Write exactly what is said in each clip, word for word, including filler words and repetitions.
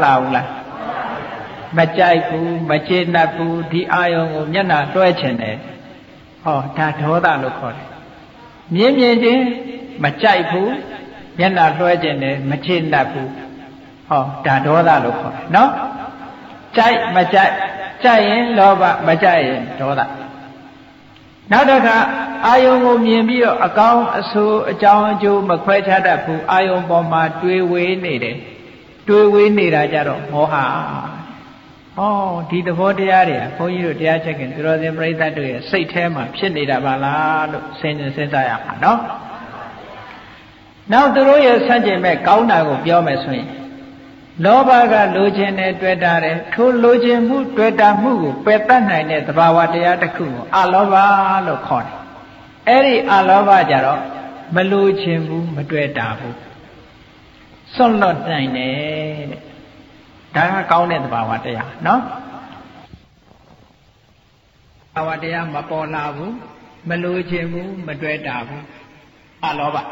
လာဘူးလားမကြိုက်ဘူးမကျေနပ်ဘူးဒီအာယုံကိုမျက်နှာတွဲချင်တယ်ဟောဒါဒေါသလို့ခေါ်တယ်မြင်မြင်ချင်းမကြိုက်ဘူးမျက်နှာတွဲချင်တယ်မကျေနပ်ဘူးဟောဒါဒေါသလို့ခေါ်တယ်နော်ကြိုက်မကြိုက်ကြိုက်ရင်လောဘမကြိုက်ရင်ဒေါသနောက်တစ်ခါအာယုံကိုမြင်ပြီးတော့အကောင်းအဆိုးအကြောင်းအကျိုးမခွဲခြားတတ်ဘူးအာယုံပေါ်မှာတွေးဝေးနေတယ်တွေးဝေးနေတာကြတော့မောဟဟောဒီသဘောတရားတွေကဘုန်းကြီးတို့တရားချက်ခင်သူတော်စင်ပြိဿတ်တို့ရဲ့စိတ်ထဲမှာဖြစ်နေတာပါလားလို့စဉ်းကျင်စဉ်းစားရမှာနော်နောက်သူတို့ရဲ့ဆန့်ကျင်မဲ့ကောင်းတာကိုပြောမယ်ဆိုရင်လောဘကလိုချင်တယ်တွေ့တာတယ်ထိုလိုချင်မှုတွေ့တာမှုကိုပယ်တတ်နိုင်တဲ့သဘာဝတရားတစ်ခုကိုအလောဘလို့ခေါ်တယ်အဲ့ဒီအလောဘကြတော့မလိုချင်ဘူးမတွေ့တာဘူးစွန့်လွတ်နိုင်တယ်တဲ့ဒါကကောင်းတဲ့သဘာဝတရားနော်သဘာဝတရားမပေါ်လာဘူးမလိုချင်ဘူးမတွေ့တာဘူးအလောဘ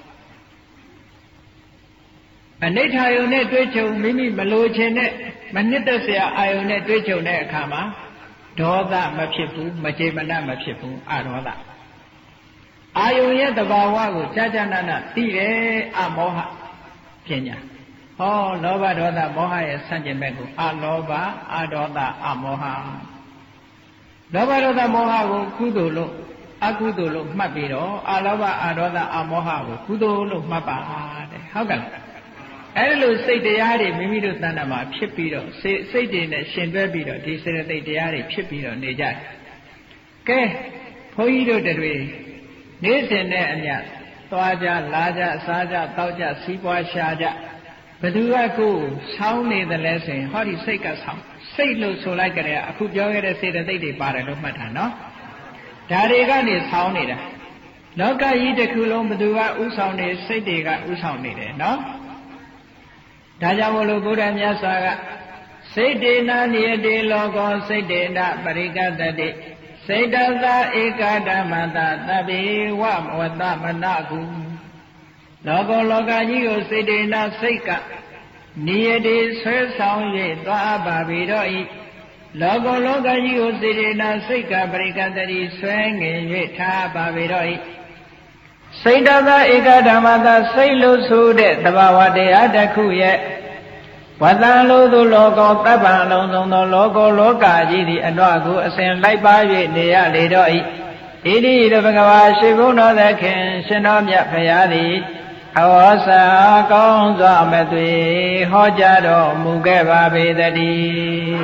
အနိဋ္ဌာယုံနဲ့တွေ့ကြုံမိမိမလိုချင်တဲ့မနှစ်သက်စရာအာယုံနဲ့တွေ့ကြုံတဲ့အခါမှာဒေါသမဖြစ်ဘူးမကျေမနပ်မဖြစ်ဘူးအဒေါသအာယုံရဲ့သဘာဝကိုကြာကြာနာနာသိတယ်အမောဟပညာဟောလောဘဒေါသမောဟရဲ့ဆန့်ကျင်ဘက်ကိုအလောဘအဒေါသအမောဟလောဘဒေါသမောဟကိုကုသိုလ်လို့အကုသိုလ်လို့မှတ်ပြီးတော့အလောဘအဒေါသအမောဟကိုကုသိုလ်လို့မှတ်ပါတဲ့ဟုတ်ကဲ့အဲ့လိုစိတ်တရားတွေမိမိတို့တဏ္ဍာမှာဖြစ်ပြီးတော့စိတ်စိတ်တွေနဲ့ရှင်တွဲပြီးတော့ဒီစေတသိက်တရားတွေဖြစ်ပြီးတော့နေကြတယ်ကဲဘုန်းကြီးတို့တွေနေ့စဉ်နဲ့အမျှသွားကြလာကြစားကြတောက်ကြစီးပွားရှာကြဘယ်သူကကိုယ်ဆောင်းနေတယ်လဲဆိုရင်ဟောဒီစိတ်ကဆောင်းစိတ်လို့ဆိုလိုက်ကြတယ်အခုပြောခဲ့တဲ့စေတသိက်တွေပါတယ်လို့မှတ်တာနော်ဒါတွေကနေဆောင်းနေတာလောကကြီးတစ်ခုလုံးဘယ်သူကဥဆောင်နေစိတ်တွေကဥဆောင်နေတယ်နော်ဒါကြောင့်မို့လို့ဘုရားမြတ်စွာကစိတ်တေနာနိယတေလောကောစိတ်တေနပရိကတတိစိတ်တသဧကဓမ္မတသဗ္ဗေဝဝတ္တမနကုလောကောလောကကြီးကိုစိတ်တေနာစိတ်ကနိယတေဆွဲဆောင်၍သွားပါပြီတော့ဤလောကောလောကကြီးကိုစိတ်တေနာစိတ်ကပရိကတတိဆွဲငင်၍ထားပါပြီတော့ဤစိတ်တသဧကဓမ္မတစိတ်လို့ဆိုတဲ့သဘာဝတရားတစ်ခုရဲ့ဝတ္တံလို့သူလောကောတပ္ပံလုံးစုံသောလောကောလောကကြီးသည်အတော့ကိုအစဉ်လိုက်ပါ၍နေရလေတော့ဤဣတိရဘဂဝါရှိဘုန်းတော်သခင်ရှင်တော်မြတ်ဖရာသည်အဝါစာကောင်းစွာမသွေဟောကြားတော်မူခဲ့ပါပေတည်း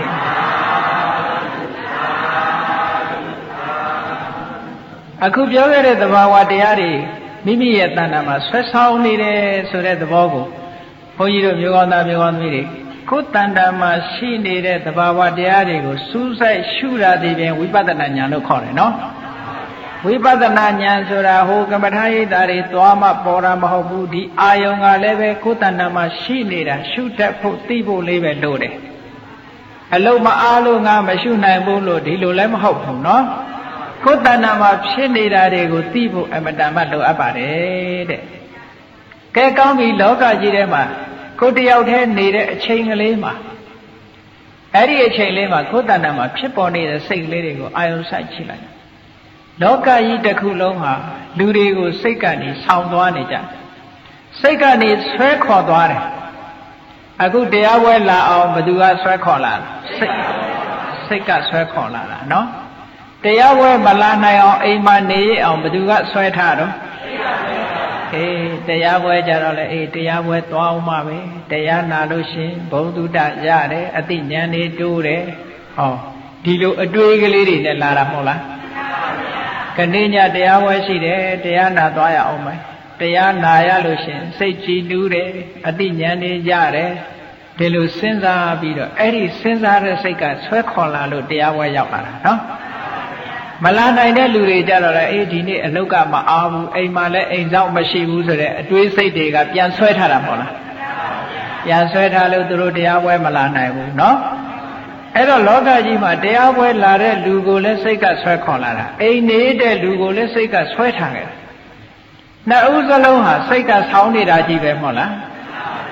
အခုပြောခဲ့တဲ့သဘာဝတရားတွေမိမိရဲ့တဏ္ဍာမှာဆွဲဆောင်နေတယ်ဆိုတဲ့သဘောကိုဘုန်းကြီးတို့မျိုးကောင်းသားမျိုးကောင်းသမီးတွေကိုယ်တဏ္ဍာမှာရှိနေတဲ့သဘာဝတရားတွေကိုစူးစိုက်ရှုတာဒီပြင်ဝိပဿနာဉာဏ်လို့ခေါ်တယ်နော်ဝိပဿနာဉာဏ်ဆိုတာဟိုကမ္မထာယိတာတွေသွားမှပေါ်တာမဟုတ်ဘူးဒီအာယုံကလည်းပဲကိုယ်တဏ္ဍာမှာရှိနေတာရှုတတ်ဖို့သိဖို့လေးပဲလိုတယ်အလုံးမအားလို့ငါမရှုနိုင်ဘူးလို့ဒီလိုလည်းမဟုတ်ဘူးနော်ကိုယ်တဏ္ဍာမှာဖြစ်နေတာတွေကိုသိဖို့အမတန်မှလိုအပ်ပါတယ်တဲ့ကဲကောင်းပြီလောကကြီးထဲမှာကိုယ်တယောက်တည်းနေတဲ့အချိန်ကလေးမှာအဲ့ဒီအချိန်လေးမှာကိုယ်တဏ္ဍာမှာဖြစ်ပေါ်နေတဲ့စိတ်ကလေးတွေကိုအာယုံစိုက်ကြည့်လိုက်လောကကြီးတစ်ခုလုံးဟာလူတွေကိုစိတ်ကနေဆောင်းသွားနေကြစိတ်ကနေဆွဲခေါ်သွားတယ်အခုတရားပွဲလာအောင်ဘယ်သူကဆွဲခေါ်လာစိတ်စိတ်ကဆွဲခေါ်လာတာနော်တရားပွဲမလာနိုင်အောင်အိမ်မှာနေရအောင်ဘယ်သူကဆွဲထားတော့အေးတရားပွဲကြတော့လေအေးတရားပွဲသွားအောင်ပါပဲတရားနာလို့ရှင်ဘုံတုတရတယ်အသိဉာဏ်တွေတိုးတယ်ဟောဒီလိုအတွေးကလေးတွေနဲ့လာတာမဟုတ်လားခဏညတရားပွဲရှိတယ်တရားနာသွားရအောင်မယ်တရားနာရလို့ရှင်စိတ်ကြည်နူးတယ်အသိဉာဏ်တွေရတယ်ဒီလိုစဉ်းစားပြီးတော့အဲ့ဒီစဉ်းစားတဲ့စိတ်ကဆွဲခေါ်လာလို့တရားပွဲရောက်လာတာနော်မလာနိုင်တဲ့လူတွေကြတော့လေအေးဒီနေ့အလုတ်ကမအားဘူးအိမ်မှာလည်းအိမ်ဆောင်မရှိဘူးဆိုတဲ့အတွေးစိတ်တွေကပြန်ဆွဲထားတာမဟုတ်လားပြန်ဆွဲထားလို့သူတို့တရားပွဲမလာနိုင်ဘူးเนาะအဲ့တော့လောကကြီးမှာတရားပွဲလာတဲ့လူကိုလည်းစိတ်ကဆွဲခေါ်လာတာအိမ်နေတဲ့လူကိုလည်းစိတ်ကဆွဲထားခဲ့တာနှစ်ဦးစလုံးဟာစိတ်ကဆောင်းနေတာကြီးပဲမဟုတ်လား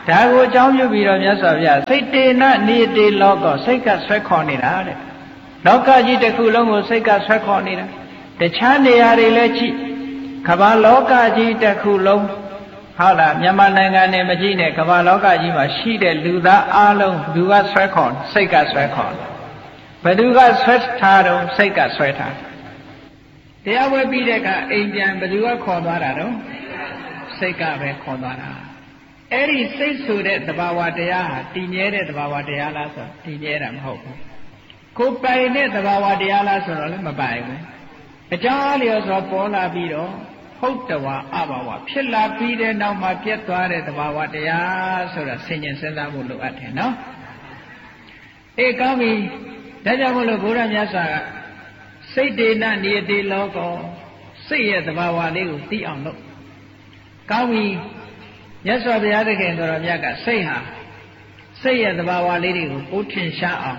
ဒါကိုအကြောင်းပြုပြီးတော့မြတ်စွာဘုရားစိတ်တေနနိတေလောကောစိတ်ကဆွဲခေါ်နေတာတဲ့လောကကြီးတစ်ခုလုံးကိုစိတ်ကဆွဲခေါ်နေတာတခြားနေရာတွေလည်းကြည့်ကမ္ဘာလောကကြီးတစ်ခုလုံးဟုတ်လားမြန်မာနိုင်ငံနဲ့မကြည့်နဲ့ကမ္ဘာလောကကြီးမှာရှိတဲ့လူသားအလုံးလူကဆွဲခေါ်စိတ်ကဆွဲခေါ်ဘယ်သူကဆွဲထားတော့စိတ်ကဆွဲထားတရားဝဲပြီးတဲ့အခါအိမ်ပြန်ဘယ်သူကခေါ်သွားတာတော့စိတ်ကပဲခေါ်သွားတာအဲ့ဒီစိတ်ဆိုတဲ့သဘာဝတရားဟာတည်မြဲတဲ့သဘာဝတရားလားဆိုတည်မြဲတာမဟုတ်ဘူးကိုယ်ပိုင်တဲ့သဘာဝတရားလားဆိုတော့လည်းမပိုင်ဘူးအကြောင်းအလျော်ဆိုပေါ်လာပြီးတော့ဟုတ်တဝါအဘဝဖြစ်လာပြီးတဲ့နောက်မှာပြတ်သွားတဲ့သဘာဝတရားဆိုတာဆင်ញင်စဉ်းစားဖို့လိုအပ်တယ်နော်အေးကောင်းပြီဒါကြောင့်မလို့ဘုရားမြတ်စွာကစိတ်တေနနိယတိလောကောစိတ်ရဲ့သဘာဝလေးကိုသိအောင်လုပ်ကောင်းပြီမြတ်စွာဘုရားသခင်တော်မြတ်ကစိတ်ဟာစိတ်ရဲ့သဘာဝလေးတွေကိုပို့ထင်ရှားအောင်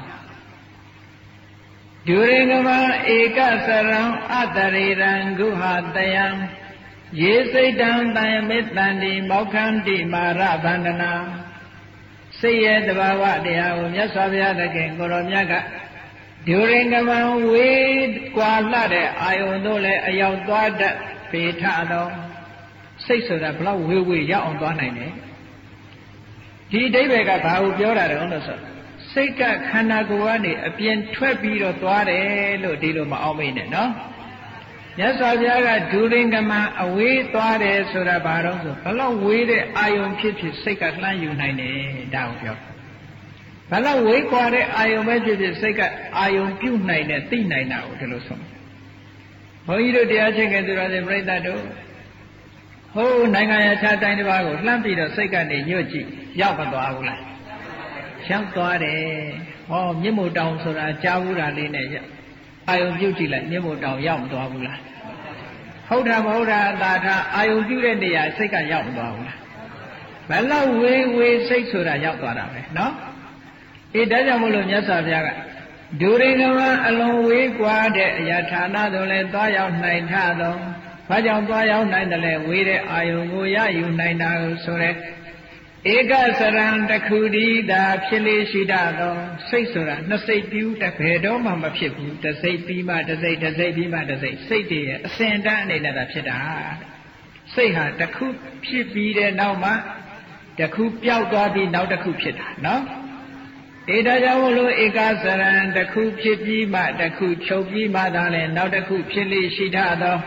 ဒုရေကမဧကစရံအတရေရံဂုဟာတယံယေစိတ်တံတယမေတ္တန္တိမောက္ခန္တိမာရဗန္ဒနာစိတ်ရဲ့သဘာဝတရားကိုမြတ်စွာဘုရားသခင်ကိုရောမြတ်ကဒုရေကမဝေကွာလှတဲ့အာယုန်တို့လည်းအရောက်သွားတတ်ပေထသောစိတ်ဆိုတာဘလောက်ဝေဝေရောက်အောင်သွားနိုင်တယ်ဒီအဓိပ္ပာယ်ကဘာကိုပြောတာတုံးလို့ဆိုစိတ်ကခန္ဓာကိုယ်ကနေအပြင်ထွက်ပြီးတော့သွားတယ်လို့ဒီလိုမအောင်မေ့နဲ့နော်မြတ်စွာဘုရားကဒုရင်ကမအဝေးသွားတယ်ဆိုတာဘာတော့ဆိုဘလောက်ဝေးတဲ့အာယုံဖြစ်ဖြစ်စိတ်ကလှမ်းယူနိုင်တယ်ဒါကိုပြောဘလောက်ဝေးကွာတဲ့အာယုံပဲဖြစ်ဖြစ်စိတ်ကအာယုံပြုတ်နိုင်တဲ့သိနိုင်တာကိုဒီလိုဆိုဘုန်းကြီးတို့တရားချင်းကသူတော်စင်ပြိဿတို့ဟိုးနိုင်ငံရခြားတိုင်းတစ်ပါးကိုလှမ်းပြီးတော့စိတ်ကနေညွတ်ကြည့်ရောက်မသွားဘူးလားရောက်သွားတယ်ဟောမြင့်မို့တောင်ဆိုတာကြားဘူးတာလေးနဲ့အာယုံပြုတ်ကြည့်လိုက်မြင့်မို့တောင်ရောက်မသွားဘူးလားဟုတ်တာမဟုတ်တာအသာထားအာယုံပြုတ်တဲ့နေရာစိတ်ကရောက်မသွားဘူးလားဘယ်လောက်ဝေးဝေးစိတ်ဆိုတာရောက်သွားတာပဲနော်အေးဒါကြောင့်မို့လို့မြတ်စွာဘုရားကဒုရိကမအလွန်ဝေးကွာတဲ့အရာဌာနသို့လည်းသွားရောက်နိုင်ထသောဘာကြောင့်သွားရောက်နိုင်တယ်လဲဝေးတဲ့အာယုံကိုရယူနိုင်တာကိုဆိုရဲဧကစရံတခုတည်းသာဖြစ်လေရှိတတ်သောစိတ်ဆိုတာနှစ်စိတ်ပြူတဘယ်တော့မှမဖြစ်ဘူးတစ်စိတ်ပြီးမှတစ်စိတ်တစ်စိတ်ပြီးမှတစ်စိတ်စိတ်တည်းရဲ့အစဉ်တန်းအနေနဲ့သာဖြစ်တာစိတ်ဟာတစ်ခုဖြစ်ပြီးတဲ့နောက်မှတစ်ခုပျောက်သွားပြီးနောက်တစ်ခုဖြစ်တာနော်အေဒါကြောင့်မလို့ဧကစရံတစ်ခုဖြစ်ပြီးမှတစ်ခုချုပ်ပြီးမှသာလဲနောက်တစ်ခုဖြစ်လေရှိတတ်သော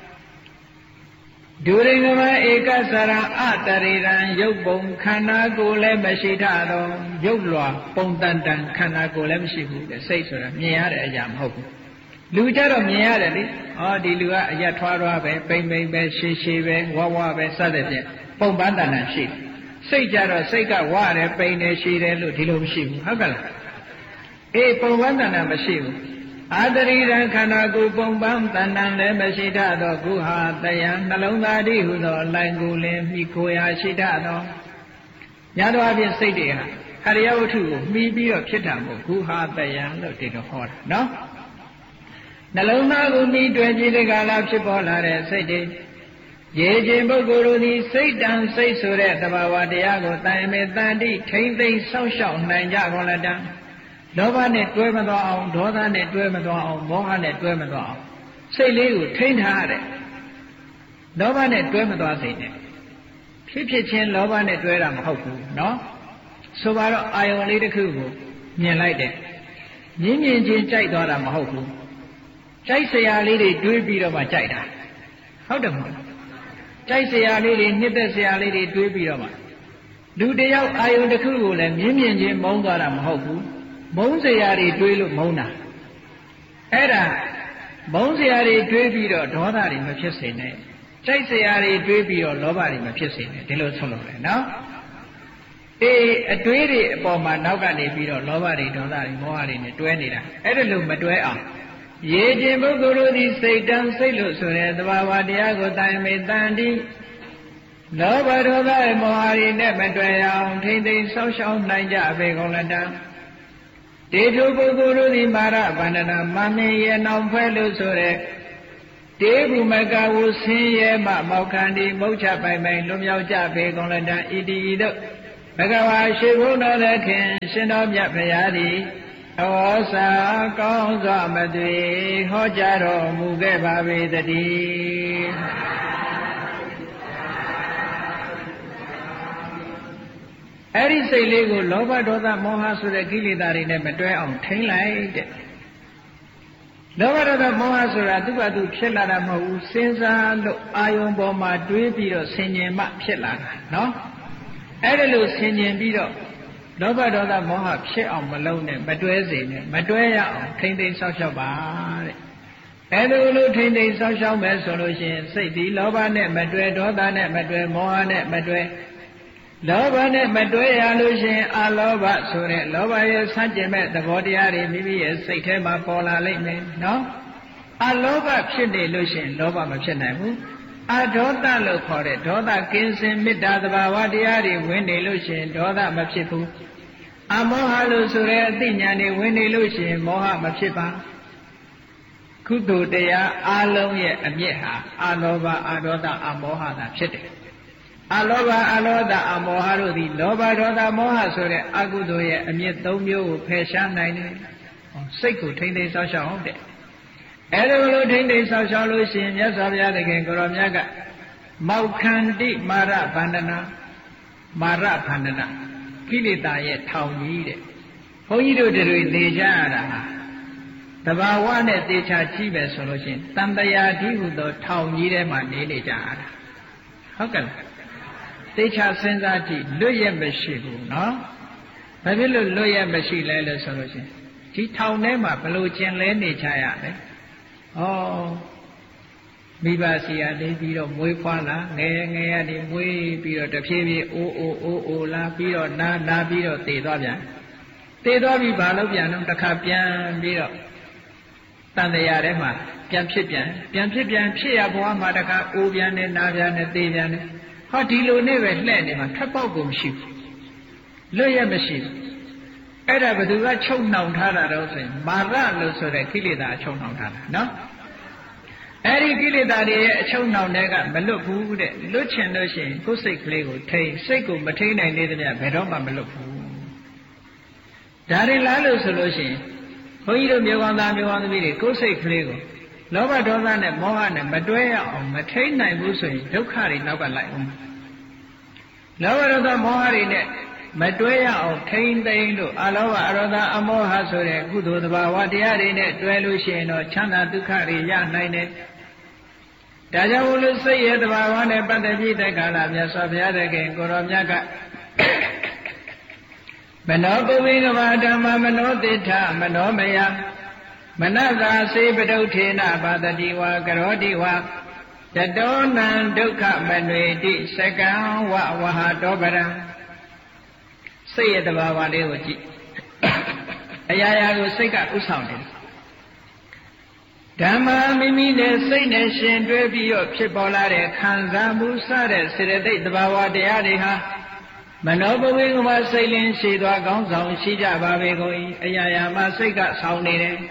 ဒုရိကမဧကစရံအတရေရံရုပ်ပုံခန္ဓာကိုယ်လည်းမရှိထတော့ရုပ်လွာပုံတန်တန်ခန္ဓာကိုယ်လည်းမရှိဘူးတဲ့စိတ်ဆိုတာမြင်ရတဲ့အရာမဟုတ်ဘူးလူကြတော့မြင်ရတယ်လေဩဒီလူကအရက်ထွားထွားပဲပိမ့်ပိမ့်ပဲရှည်ရှည်ပဲဝဝပဲစသဖြင့်ပုံပန်းတန်တန်ရှိတယ်စိတ်ကြတော့စိတ်ကဝရတယ်ပိန်တယ်ရှည်တယ်လို့ဒီလိုမရှိဘူးဟုတ်ကဲ့လားအေးပုံပန်းတန်တန်မရှိဘူးအာတရိရံခန္ဓာကိုယ်ပုံပန်းတဏ္ဍံလည်းမရှိတတ်သောကုဟာတယံနှလုံးသားတိဟုသောအလိုင်ကိုလည်းမိခိုရာရှိတတ်သောညာတော်အပြင်စိတ်တွေဟာခရိယဝတ္ထုကိုမှီပြီးတော့ဖြစ်တာမဟုတ်ကုဟာတယံလို့ဒီလိုဟောတာနော်နှလုံးသားကိုမှီတွေ့ကြည့်တဲ့ကာလဖြစ်ပေါ်လာတဲ့စိတ်တွေရေခြင်းပုဂ္ဂိုလ်တို့သည်စိတ်တံစိတ်ဆိုတဲ့သဘာဝတရားကိုတိုင်မေတန်တိထိမ့်သိမ့်ဆောက်ရှောက်နိုင်ကြကုန်လတံလောဘနဲ့တွဲမသွားအောင်ဒေါသနဲ့တွဲမသွားအောင်မောဟနဲ့တွဲမသွားအောင်စိတ်လေးကိုထိန်းထားရတယ်လောဘနဲ့တွဲမသွားစေနဲ့ဖြစ်ဖြစ်ချင်းလောဘနဲ့တွဲတာမဟုတ်ဘူးเนาะဆိုပါတော့အာယုံလေးတစ်ခုကိုမြင်လိုက်တယ်မြင်မြင်ချင်းကြိုက်သွားတာမဟုတ်ဘူးကြိုက်စရာလေးတွေတွေးပြီးတော့မှကြိုက်တာဟုတ်တယ်မဟုတ်ကြိုက်စရာလေးတွေနှစ်သက်စရာလေးတွေတွေးပြီးတော့မှလူတယောက်အာယုံတစ်ခုကိုလည်းမြင်မြင်ချင်းမုန်းသွားတာမဟုတ်ဘူးမုန်းစရာတွေတွေးလို့မုန်းတာအဲ့ဒါမုန်းစရာတွေတွေးပြီးတော့ဒေါသတွေမဖြစ်စေနဲ့ကြိုက်စရာတွေတွေးပြီးတော့လောဘတွေမဖြစ်စေနဲ့ဒီလိုဆုံးလို့လေနော်အေးအတွေးတွေအပေါ်မှာနောက်ကနေပြီးတော့လောဘတွေဒေါသတွေမောဟတွေနဲ့တွဲနေတာအဲ့ဒါလို့မတွဲအောင်ရေခြင်းပုဂ္ဂိုလ်တို့သည်စိတ်တံစိတ်လို့ဆိုတဲ့သဘာဝတရားကိုတိုင်မေတန်တိလောဘဒေါသမောဟတွေနဲ့မတွဲအောင်ထိမ့်သိမ်းဆောက်ရှောက်နိုင်ကြပေကုန်လတံတေထုပုဂ္ဂိုလ်တို့သည်မာရဗန္ဒနာမမင်းရဲ့နောင်ဖဲလို့ဆိုတဲ့တေဘုမကဝဆင်းရဲမှမောက္ခန္တိမုတ်ချပိုင်ပိုင်လွမြောက်ကြပေကုန်လတံဣတိဤတို့ဘဂဝါရှိဘုန်းတော်လည်းခင်ရှင်တော်မြတ်ဖရာသည်ဩဇာကောင်းစွာမသွေဟောကြားတော်မူခဲ့ပါပေတည်းအဲ့ဒီစိတ်လေးကိုလောဘဒေါသမောဟဆိုတဲ့ကိလေသာတွေနဲ့မတွဲအောင်ထိန်းလိုက်တဲ့လောဘဒေါသမောဟဆိုတာသူ့ဘာသူဖြစ်လာတာမဟုတ်ဘူးစဉ်းစားလို့အာယုံပေါ်မှာတွေးပြီးတော့ဆင်ញင်မှဖြစ်လာတာနော်အဲ့ဒါလို့ဆင်ញင်ပြီးတော့လောဘဒေါသမောဟဖြစ်အောင်မလုပ်နဲ့မတွဲစေနဲ့မတွဲရအောင်ထိမ့်သိမ်းဆောက်ရှောက်ပါတဲ့အဲ့ဒါလို့ထိမ့်သိမ်းဆောက်ရှောက်မယ်ဆိုလို့ရှိရင်စိတ်ဒီလောဘနဲ့မတွဲဒေါသနဲ့မတွဲမောဟနဲ့မတွဲလောဘနဲ့မတွဲရလို့ရှိရင်အလောဘဆိုတဲ့လောဘရဲ့ဆန့်ကျင်မဲ့သဘောတရားတွေမိမိရဲ့စိတ်ထဲမှာပေါ်လာလိမ့်မယ်နော်အလောဘဖြစ်နေလို့ရှိရင်လောဘမဖြစ်နိုင်ဘူးအဒေါသလို့ခေါ်တဲ့ဒေါသကင်းစင်မေတ္တာသဘာဝတရားတွေဝင်နေလို့ရှိရင်ဒေါသမဖြစ်ဘူးအမောဟလို့ဆိုတဲ့အသိဉာဏ်တွေဝင်နေလို့ရှိရင်မောဟမဖြစ်ပါကုသိုလ်တရားအလုံးရဲ့အမြစ်ဟာအလောဘအဒေါသအမောဟသာဖြစ်တယ်အလောဘအလောဒအမောဟတို့သည်လောဘဒေါသမောဟဆိုတဲ့အကုသိုလ်ရဲ့အမြစ်သုံးမျိုးကိုဖယ်ရှားနိုင်တယ်စိတ်ကိုထိမ့်သိမ်းဆောက်ရှောက်အောင်တဲ့အဲ့ဒါလိုထိမ့်သိမ်းဆောက်ရှောက်လို့ရှိရင်မြတ်စွာဘုရားသခင်ကိုရောမြတ်ကမောက္ခန္တိမာရဗန္ဒနာမာရဗန္ဒနာကိလေသာရဲ့ထောင်ကြီးတဲ့ဘုန်းကြီးတို့တွေနေကြရတာဟာတဘာဝနဲ့တေချာကြည့်ပဲဆိုလို့ရှိရင်တန်တရာတိဟုသောထောင်ကြီးထဲမှာနေနေကြရတာဟုတ်ကဲ့တေချာစဉ်းစားကြည့်လွတ်ရမရှိဘူးနော်ဘာဖြစ်လို့လွတ်ရမရှိလဲလို့ဆိုလို့ရှိရင်ဒီထောင်ထဲမှာဘလို့ကျင်လဲနေချရလဲဩမိဘစီရနေပြီးတော့မွေးဖွားလာငယ်ငယ်ရနေမွေးပြီးတော့တဖြည်းဖြည်းအိုးအိုးအိုးအိုးလာပြီးတော့နားနားပြီးတော့တည်သွားပြန်တည်သွားပြီးဘာလို့ပြန်တော့တစ်ခါပြန်ပြီးတော့တန်တရားထဲမှာပြန်ဖြစ်ပြန်ပြန်ဖြစ်ပြန်ဖြစ်ရဘဝမှာတစ်ခါအိုးပြန်နဲ့နားပြန်နဲ့တည်ပြန်နဲ့ဟောဒီလိုနဲ့ပဲလှဲ့နေမှာထွက်ပေါက်ကိုမရှိဘူးလွတ်ရမရှိဘူးအဲ့ဒါဘယ်သူကချုပ်နှောင်ထားတာတော့ဆိုရင်မာရလို့ဆိုတဲ့ကိလေသာချုပ်နှောင်ထားတာနော်အဲ့ဒီကိလေသာတွေရဲ့အချုပ်နှောင်တဲ့ကမလွတ်ဘူးတဲ့လွတ်ချင်လို့ရှိရင်ကိုယ်စိတ်ကလေးကိုထိန်စိတ်ကိုမထိန်နိုင်သေးတဲ့မြတ်ဘယ်တော့မှမလွတ်ဘူးဒါရင်လားလို့ဆိုလို့ရှိရင်ဘုန်းကြီးတို့မြေကောင်းသားမြေကောင်းသမီးတွေကိုယ်စိတ်ကလေးကိုလောဘဒေါသနဲ့မောဟနဲ့မတွဲရအောင်မထိန်နိုင်ဘူးဆိုရင်ဒုက္ခတွေနောက်ကလိုက်အောင်လောဘဒေါသမောဟတွေနဲ့မတွဲရအောင်ထိန်သိမ်းလို့အလောဘအရောဓအမောဟဆိုတဲ့ကုသိုလ်သဘာဝတရားတွေနဲ့တွဲလို့ရှိရင်တော့ချမ်းသာဒုက္ခတွေရနိုင်တယ်ဒါကြောင့်မို့လို့စိတ်ရဲ့သဘာဝနဲ့ပတ်သက်ပြီးတဲ့ကာလမြတ်စွာဘုရားသခင်ကိုရောမြတ်ကမနောပုဗ္ဗေကဘာဓမ္မမနောတိဋ္ဌမနောမယမနတာစေပတုထေနပါတတိဝါကရောတိဝါတတောနံဒုက္ခမနွေတိစကံဝဝဟတောပရံစိတ်ရဲ့တဘာဝလေးကိုကြည့်အရာရာကိုစိတ်ကဥဆောင်တယ်ဓမ္မမိမိနဲ့စိတ်နဲ့ရှင်တွဲပြီးတော့ဖြစ်ပေါ်လာတဲ့ခံစားမှုစတဲ့စေတသိက်တဘာဝတရားတွေဟာမနောဘဝေကမစိတ်လင်းရှိသွားကောင်းဆောင်ရှိကြပါပေကုန်၏အရာရာမှာစိတ်ကဆောင်နေတယ်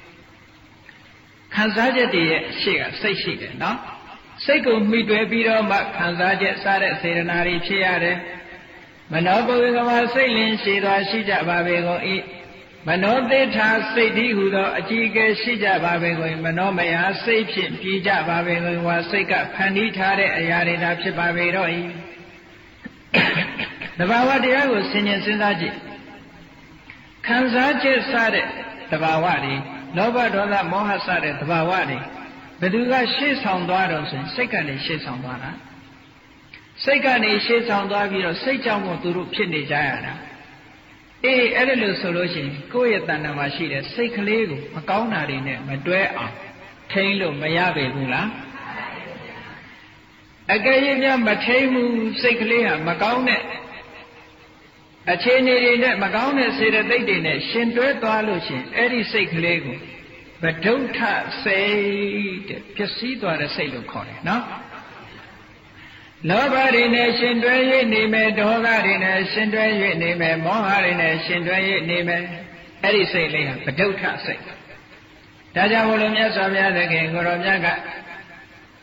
ခံစားချက်တွေရဲ့ရှေ့ကစိတ်ရှိတယ်နော်စိတ်ကိုမှီတွယ်ပြီးတော့မှခံစားချက်စတဲ့စေတနာတွေဖြစ်ရတယ်မနောဘဝေကမစိတ်လင်းရှိသွားရှိကြပါပေကုန်၏မနောသေထာစိတ်ဒီဟုသောအကြည်ကဲရှိကြပါပေကုန်မနောမယစိတ်ဖြင့်ပြည်ကြပါပေကုန်ဝါစိတ်ကဖန်တီးထားတဲ့အရာတွေသာဖြစ်ပါပေတော့၏တဘာဝတရားကိုဆင်ញင်စဉ်းစားကြည့်ခံစားချက်စတဲ့တဘာဝတွေလောဘဒေါသမောဟစတဲ့တဘာဝတွေဘယ်သူကရှေ့ဆောင်သွားတော့ဆိုရင်စိတ်ကနေရှေ့ဆောင်သွားတာစိတ်ကနေရှေ့ဆောင်သွားပြီးတော့စိတ်ကြောင့်မို့သူတို့ဖြစ်နေကြရတာအေးအဲ့ဒါလို့ဆိုလို့ရှိရင်ကိုယ့်ရဲ့တဏ္ဍာမှာရှိတဲ့စိတ်ကလေးကိုမကောင်းတာတွေနဲ့မတွဲအောင်ထိန်းလို့မရပေဘူးလားအကယ်၍များမထိန်းမှုစိတ်ကလေးဟာမကောင်းတဲ့အခြေအနေတွေနဲ့မကောင်းတဲ့စေတသိက်တွေနဲ့ရှင်တွဲသွားလို့ရှိရင်အဲ့ဒီစိတ်ကလေးကိုဗဒုဋ္ဌစိတ်တဲ့ပျက်စီးသွားတဲ့စိတ်လို့ခေါ်တယ်နော်လောဘတွေနဲ့ရှင်တွဲ၍နေမယ်ဒေါသတွေနဲ့ရှင်တွဲ၍နေမယ်မောဟတွေနဲ့ရှင်တွဲ၍နေမယ်အဲ့ဒီစိတ်လေးဟာဗဒုဋ္ဌစိတ်ဒါကြောင့်ဘုလိုမြတ်စွာဘုရားသခင်ကိုရောမြတ်က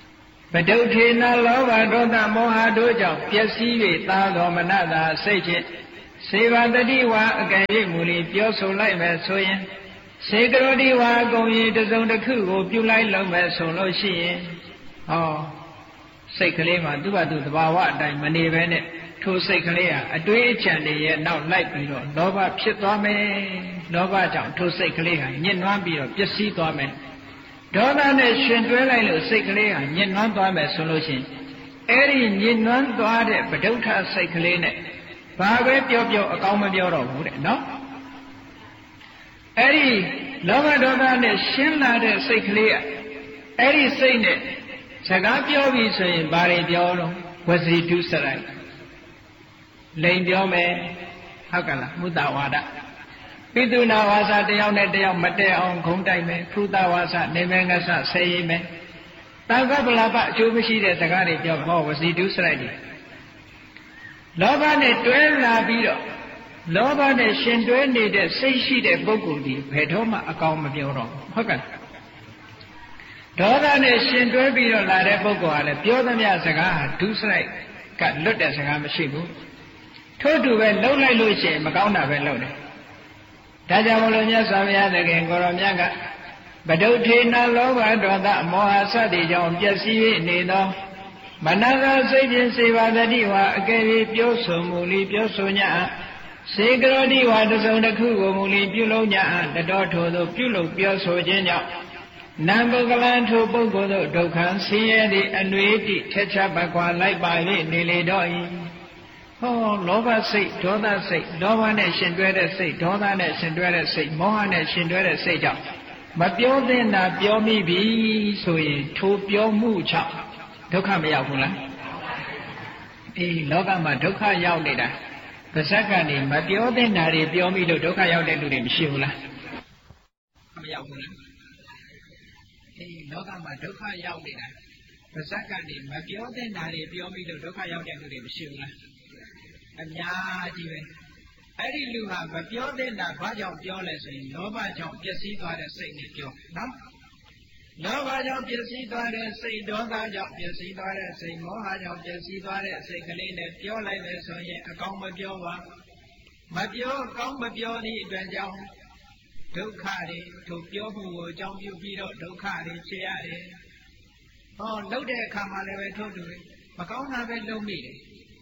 ပဒုဋ္ဌေနလောဘဒေါသမောဟတို့ကြောင့်ပျက်စီး၍သာသောမနတာစိတ်ဖြင့်စေဝတတိဝါအကယ်၍မူလီပြောဆိုလိုက်မယ်ဆိုရင်စေကရောတိဝါအကုန်ရင်တစုံတစ်ခုကိုပြုလိုက်လုံးမယ်ဆိုလို့ရှိရင်ဟောစိတ်ကလေးမှာသူ့ဘာသူသဘာဝအတိုင်းမနေဘဲနဲ့ထိုစိတ်ကလေးဟာအတွေးအချမ်းတွေရဲ့နောက်လိုက်ပြီးတော့လောဘဖြစ်သွားမယ်လောဘကြောင့်ထိုစိတ်ကလေးဟာညှဉ်းနှွမ်းပြီးတော့ပျက်စီးသွားမယ်ဒေါသနဲ့ရှင်တွဲလိုက်လို့စိတ်ကလေးဟာညှဉ်းနှွမ်းသွားမယ်ဆိုလို့ရှိရင်အဲ့ဒီညှဉ်းနှွမ်းသွားတဲ့ပဋုဋ္ဌစိတ်ကလေးနဲ့ဘာပဲပြောပြောအကောင်းမပြောတော့ဘူးတဲ့နော်အဲ့ဒီလောဘဒေါသနဲ့ရှင်းလာတဲ့စိတ်ကလေးကအဲ့ဒီစိတ်နဲ့စကားပြောပြီဆိုရင်ဘာတွေပြောလို့ဝစီတုစရိုက်လိန်ပြောမယ်ဟုတ်ကလားမုတ္တဝါဒပိတုနာဝါစာတယောက်နဲ့တယောက်မတည့်အောင်ခုံတိုက်မယ်ဖုသဝါစာနေမယ်ငဆဆဲရင်မယ်တာကပလာပအကျိုးမရှိတဲ့စကားတွေပြောဟောဝစီတုစရိုက်တွေလောဘနဲ့တွဲလာပြီးတော့လောဘနဲ့ရှင်တွဲနေတဲ့စိတ်ရှိတဲ့ပုဂ္ဂိုလ်ဒီဘယ်တော့မှအကောင်မပြောတော့ဟုတ်ကဲ့ဒေါသနဲ့ရှင်တွဲပြီးတော့လာတဲ့ပုဂ္ဂိုလ်ဟာလည်းပြောသမျှစကားဟာဒုစရိုက်ကလွတ်တဲ့စကားမရှိဘူးထို့တူပဲလှုပ်လိုက်လို့ရှိရင်မကောင်းတာပဲလှုပ်တယ်ဒါကြောင့်မလို့မြတ်စွာဘုရားသခင်ကိုရောမြတ်ကပဒုဋ္ဌေနလောဘဒေါသမောဟစသည်ကြောင့်ပျက်စီး၍နေသောမနသာစိတ်ဖြင့်စေပါတတိဝါအကယ်၍ပြောဆိုမူလီပြောဆိုညစေကရောတိဝါတစုံတစ်ခုကိုမူလီပြုလုပ်ညတတော်ထို့သောပြုလုပ်ပြောဆိုခြင်းကြောင့်နံပုဂ္ဂလံထိုပုဂ္ဂိုလ်တို့ဒုက္ခဆင်းရဲသည့်အနွေတိထက်ချပကွာလိုက်ပါ၍နေလေတော့၏ဟောလောဘစိတ်ဒေါသစိတ်လောဘနဲ့ရှင်တွဲတဲ့စိတ်ဒေါသနဲ့ရှင်တွဲတဲ့စိတ်မောဟနဲ့ရှင်တွဲတဲ့စိတ်ကြောင့်မပြောသင့်တာပြောမိပြီဆိုရင်ထိုပြောမှုကြောင့်ဒုက္ခမရောက်ဘူးလားအေးလောကမှာဒုက္ခရောက်နေတာပါဇက်ကနေမပြောသင့်တာတွေပြောမိလို့ဒုက္ခရောက်တဲ့လူတွေမရှိဘူးလားမရောက်ဘူးလားအေးလောကမှာဒုက္ခရောက်နေတာပါဇက်ကနေမပြောသင့်တာတွေပြောမိလို့ဒုက္ခရောက်တဲ့လူတွေမရှိဘူးလားအများကြီးပဲအဲ့ဒီလူဟာမပြောသင့်တာဘာကြောင့်ပြောလဲဆိုရင်လောဘကြောင့်ပျက်စီးသွားတဲ့စိတ်နဲ့ပြောနော်လောဘကြောင့်ပျက်စီးသွားတဲ့စိတ်ဒေါသကြောင့်ပျက်စီးသွားတဲ့စိတ်မောဟကြောင့်ပျက်စီးသွားတဲ့စိတ်ကလေးနဲ့ပြောလိုက်မယ်ဆိုရင်အကောင်းမပြောပါမပြောကောင်းမပြောသည့်အတွက်ကြောင့်ဒုက္ခတွေတို့ပြောမှုကိုအကြောင်းပြုပြီးတော့ဒုက္ခတွေဖြစ်ရတယ်ဟောလှုပ်တဲ့အခါမှာလည်းပဲထို့တူမကောင်းတာပဲလုပ်မိတယ်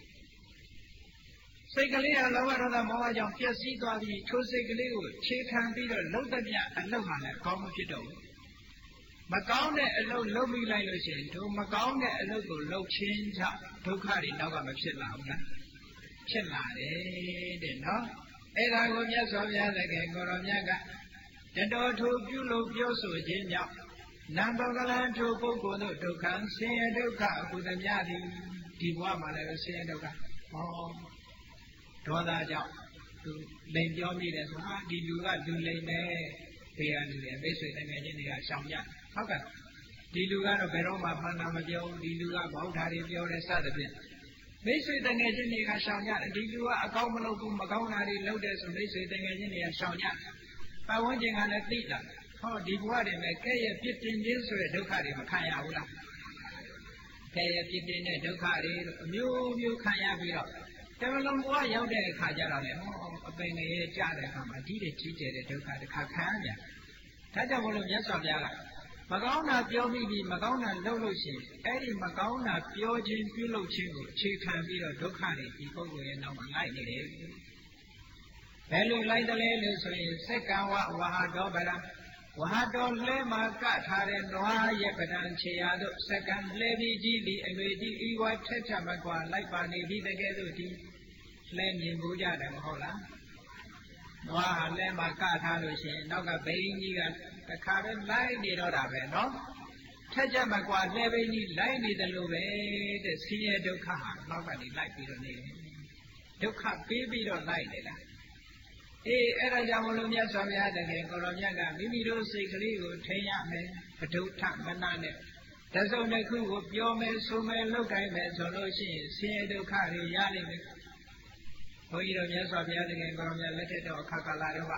စိတ်ကလေးကလောဘဒေါသမောဟကြောင့်ပျက်စီးသွားပြီးထိုစိတ်ကလေးကိုခြေခံပြီးတော့လှုပ်တဲ့မြအလုပ်ဟာလည်းအကောင်းမဖြစ်တော့ဘူးမကောင်းတဲ့အလုပ်လုပ်မိလိုက်လို့ရှိရင်တို့မကောင်းတဲ့အလုပ်ကိုလုပ်ခြင်းကြောင့်ဒုက္ခတွေနောက်ကမဖြစ်လာဘူးလားဖြစ်လာတယ်တဲ့နော်အဲ့ဒါကိုမြတ်စွာဘုရားသခင်ကိုရောမြတ်ကတတော်ထိုပြုလို့ပြောဆိုခြင်းကြောင့်နံပုဂ္ဂလံထိုပုဂ္ဂိုလ်တို့ဒုက္ခဆင်းရဲဒုက္ခအခုသမျှသည်ဒီဘဝမှာလည်းဆင်းရဲဒုက္ခဟောဒေါသကြောင့်သူလိန်ပြောမိတယ်ဆိုဟာဒီလူကလူလိန်ပဲဘေးကလူတွေမိတ်ဆွေတငယ်ချင်းတွေကရှောင်ကြဟုတ်ကဲ့ဒီလူကတော့ဘယ်တော့မှမှန်တာမပြောဘူးဒီလူကဘောက်ဓာတွေပြောတယ်စသဖြင့်မိတ်ဆွေတငယ်ချင်းတွေကရှောင်ကြတယ်ဒီလူကအကောင်းမလုပ်ဘူးမကောင်းတာတွေလုပ်တယ်ဆိုမိတ်ဆွေတငယ်ချင်းတွေကရှောင်ကြပတ်ဝန်းကျင်ကလည်းသိတာဟောဒီဘဝတွေမှာကဲ့ရဲ့ပြစ်တင်ခြင်းဆိုတဲ့ဒုက္ခတွေမခံရဘူးလားကဲ့ရဲ့ပြစ်တင်တဲ့ဒုက္ခတွေအမျိုးမျိုးခံရပြီးတော့တမလုံးဘဝရောက်တဲ့အခါကျတော့လေဟောအပင်ငယ်ကြတဲ့အခါမှာဒီတွေကြီးကျယ်တဲ့ဒုက္ခတစ်ခါခံရပြန်ဒါကြောင့်မလို့မြတ်စွာဘုရားကမကောင်းတာပြောမိပြီးမကောင်းတာလုပ်လို့ရှိရင်အဲ့ဒီမကောင်းတာပြောခြင်းပြုလုပ်ခြင်းကိုအခြေခံပြီးတော့ဒုက္ခတွေဒီပုဂ္ဂိုလ်ရဲ့နောက်မှာလိုက်နေတယ်ဘယ်လိုလိုက်တယ်လဲလို့ဆိုရင်စက္ကဝဝဟာတော်ဗလားဝဟာတော်လဲမှာကထားတဲ့နွားရဲ့ပဒံခြေရာတို့စက္ကံလဲပြီးကြီးဒီအလွေကြီးဤဝါထက်ချမကွာလိုက်ပါနေပြီးတကယ်လို့ဒီလဲမြင်ဘူးကြတယ်မဟုတ်လားနွားဟာလဲမှာကထားလို့ရှိရင်နောက်ကဘိန်းကြီးကတခါပဲလိုက်နေတော့တာပဲနော်ထက်ချမကွာလဲဘိန်းကြီးလိုက်နေတယ်လို့ပဲတဲ့ဆင်းရဲဒုက္ခဟာနောက်ကနေလိုက်ပြီးတော့နေတယ်ဒုက္ခပေးပြီးတော့လိုက်နေတာအေးအဲ့ဒါကြောင့်မလို့မြတ်စွာဘုရားတကယ်ကိုရောမြတ်ကမိမိတို့စိတ်ကလေးကိုထိန်းရမယ်ပဒုဋ္ဌမနနဲ့တစုံတစ်ခုကိုပြောမယ်ဆိုမယ်လုပ်တိုင်းမယ်ဆိုလို့ရှိရင်ဆင်းရဲဒုက္ခတွေရလိမ့်မယ်ဘုန်းကြီးတို့မြတ်စွာဘုရားတကယ်ကိုရောမြတ်လက်ထက်တော်အခါကာလတော့က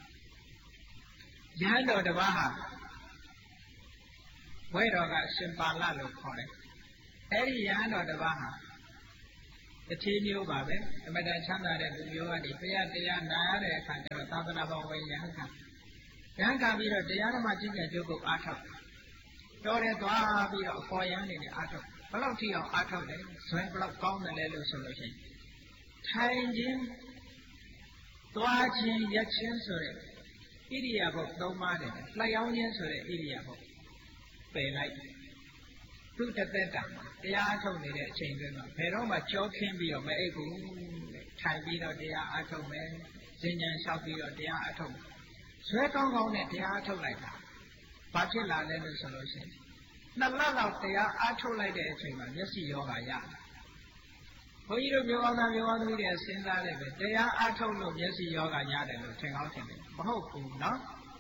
ရဟန်းတော်တစ်ပါးဟာဝဲတော်ကရှင်ပါဠလို့ခေါ်တယ်အဲ့ဒီယဟန်တော်တစ်ပါးဟာတစ်ချီမျိုးပါပဲအမတန်ချမ်းသာတဲ့လူမျိုးကနေတရားတရားနာရတဲ့အခါကျတော့သာသနာ့ဘောင်ဝင်ယဟန်ကယဟန်ကပြီးတော့တရားဓမ္မကျင့်ကြံကြိုးကုပ်အားထုတ်တော်တယ်သွားပြီးတော့အပေါ်ယဟန်နေနဲ့အားထုတ်ဘလောက်ထိအောင်အားထုတ်တယ်ဇွဲဘလောက်ကောင်းတယ်လဲလို့ဆိုလို့ရှိရင်ထိုင်ခြင်းသွားခြင်းရက်ခြင်းဆိုတဲ့ဣရိယာပုတ်သုံးပါးတယ်လှိုက်အောင်ခြင်းဆိုတဲ့ဣရိယာပုတ်ပယ်လိုက်သူတသက်တာတရားအထုတ်နေတဲ့အချိန်တွင်မှာဘယ်တော့မှကြောခင်းပြီးတော့မအိပ်ဘူးထိုင်ပြီးတော့တရားအထုတ်မယ်ဉာဏ်ဉာဏ်လျှောက်ပြီးတော့တရားအထုတ်ဇွဲကောင်းကောင်းနဲ့တရားအထုတ်လိုက်တာဘာဖြစ်လာလဲလို့ဆိုလို့ရှိရင်နှစ်လလောက်တရားအထုတ်လိုက်တဲ့အချိန်မှာမျက်စိယောဂရတယ်ဘုန်းကြီးတို့မျိုးအောင်သားမျိုးအောင်သမီးတွေစဉ်းစားလိုက်ပဲတရားအထုတ်လို့မျက်စိယောဂရတယ်လို့ထင်ကောင်းထင်တယ်မဟုတ်ဘူးနော်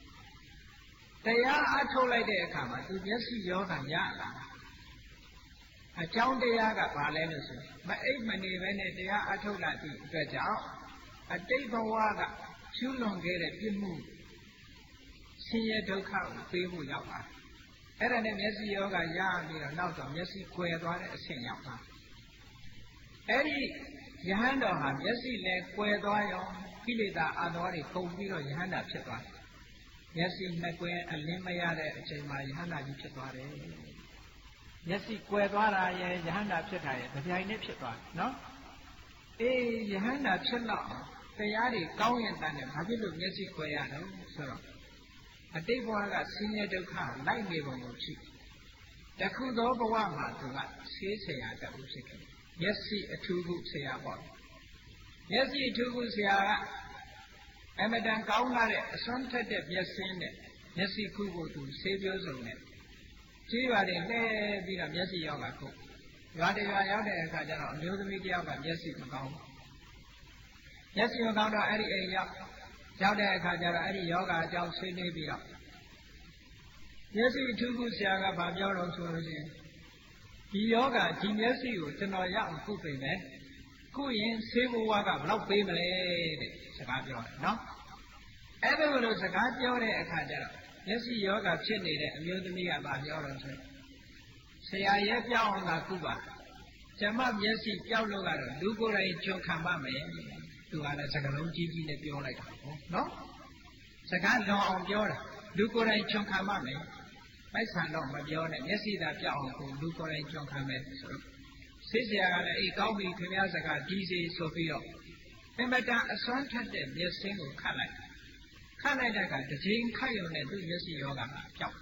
တရားအထုတ်လိုက်တဲ့အခါမှာသူမျက်စိယောဂရလာအကြောင်းတရားကဘာလဲလို့ဆိုမအိပ်မနေပဲနဲ့တရားအထုတ်လာသည့်အတွက်ကြောင့်အတိတ်ဘဝကဖြူလွန်ခဲ့တဲ့ပြစ်မှုဆင်းရဲဒုက္ခကိုပေးဖို့ရောက်လာအဲ့ဒါနဲ့မျက်စိယောဂရပြီးတော့နောက်တော့မျက်စိကွယ်သွားတဲ့အဆင့်ရောက်လာအဲ့ဒီယဟန်တော်ဟာမျက်စိလည်းကွယ်သွားရောကိလေသာအတော်တွေကုန်ပြီးတော့ယဟန်တာဖြစ်သွားတယ်မျက်စိနှစ်ကွယ်အလင်းမရတဲ့အချိန်မှာယဟန်တာကြီးဖြစ်သွားတယ်မျက်စိကွယ်သွားတာရဲ့ယဟန်တာဖြစ်တာရဲ့ကြိုင်နဲ့ဖြစ်သွားတယ်နော်အေးယဟန်တာဖြစ်တော့တရားတွေကောင်းရင်တန်းတယ်ဘာဖြစ်လို့မျက်စိကွယ်ရတော့ဆိုတော့အတိတ်ဘဝကဆင်းရဲဒုက္ခလိုက်နေပုံကိုဖြစ်တခုသောဘဝမှာသူကဆေးဆရာတတ်လို့ဖြစ်ခဲ့မျက်စိအထူးခုဆရာပေါ့မျက်စိအထူးခုဆရာကအမတန်ကောင်းလာတဲ့အစွမ်းထက်တဲ့မျက်စင်းနဲ့မျက်စိခုကိုသူဆေးပြောစုံနဲ့ကြေးပါတယ်လှဲပြီးတော့မျက်စိယောဂခုရွာတရွာရောက်တဲ့အခါကျတော့အမျိုးသမီးတယောက်ကမျက်စိမကောင်းဘူးမျက်စိမကောင်းတော့အဲ့ဒီအိမ်ရောက်ရောက်တဲ့အခါကျတော့အဲ့ဒီယောဂအကြောင်းဆွေးနွေးပြီးတော့မျက်စိအထူးခုဆရာကဘာပြောတော့ဆိုလို့ရှိရင်ဒီယောဂဒီမျက်စိကိုကျွန်တော်ရအောင်ခုပြင်မယ်ခုရင်ဆေးဘဝကဘယ်လောက်ပေးမလဲတဲ့စကားပြောတယ်နော်အဲ့ဒါလိုစကားပြောတဲ့အခါကျတော့မျက်စိယောဂဖြစ်နေတဲ့အမျိုးသမီးကဘာပြောတော့ဆိုဆရာရဲ့ပြောင်းအောင်သာခုပါကျမမျက်စိပြောက်လို့ကတော့လူကိုယ်တိုင်ကြုံခံပါမယ်သူကလည်းစကားလုံးကြီးကြီးနဲ့ပြောလိုက်တာပေါ့နော်စကားလွန်အောင်ပြောတာလူကိုယ်တိုင်ကြုံခံပါမယ်မိုက်ဆန်တော့မပြောနဲ့မျက်စိသာပြောက်အောင်ကိုလူကိုယ်တိုင်ကြုံခံမယ်ဆိုတော့ဆေးဆရာကလည်းအေးကောင်းပြီခင်ဗျားစကားဒီစီဆိုပြီးတော့အမတန်အစွမ်းထက်တဲ့မျက်စင်းကိုခတ်လိုက်ခတ်လိုက်တဲ့အခါတစ်ချိန်ခတ်ရုံနဲ့သူ့မျက်စိယောဂကပျောက်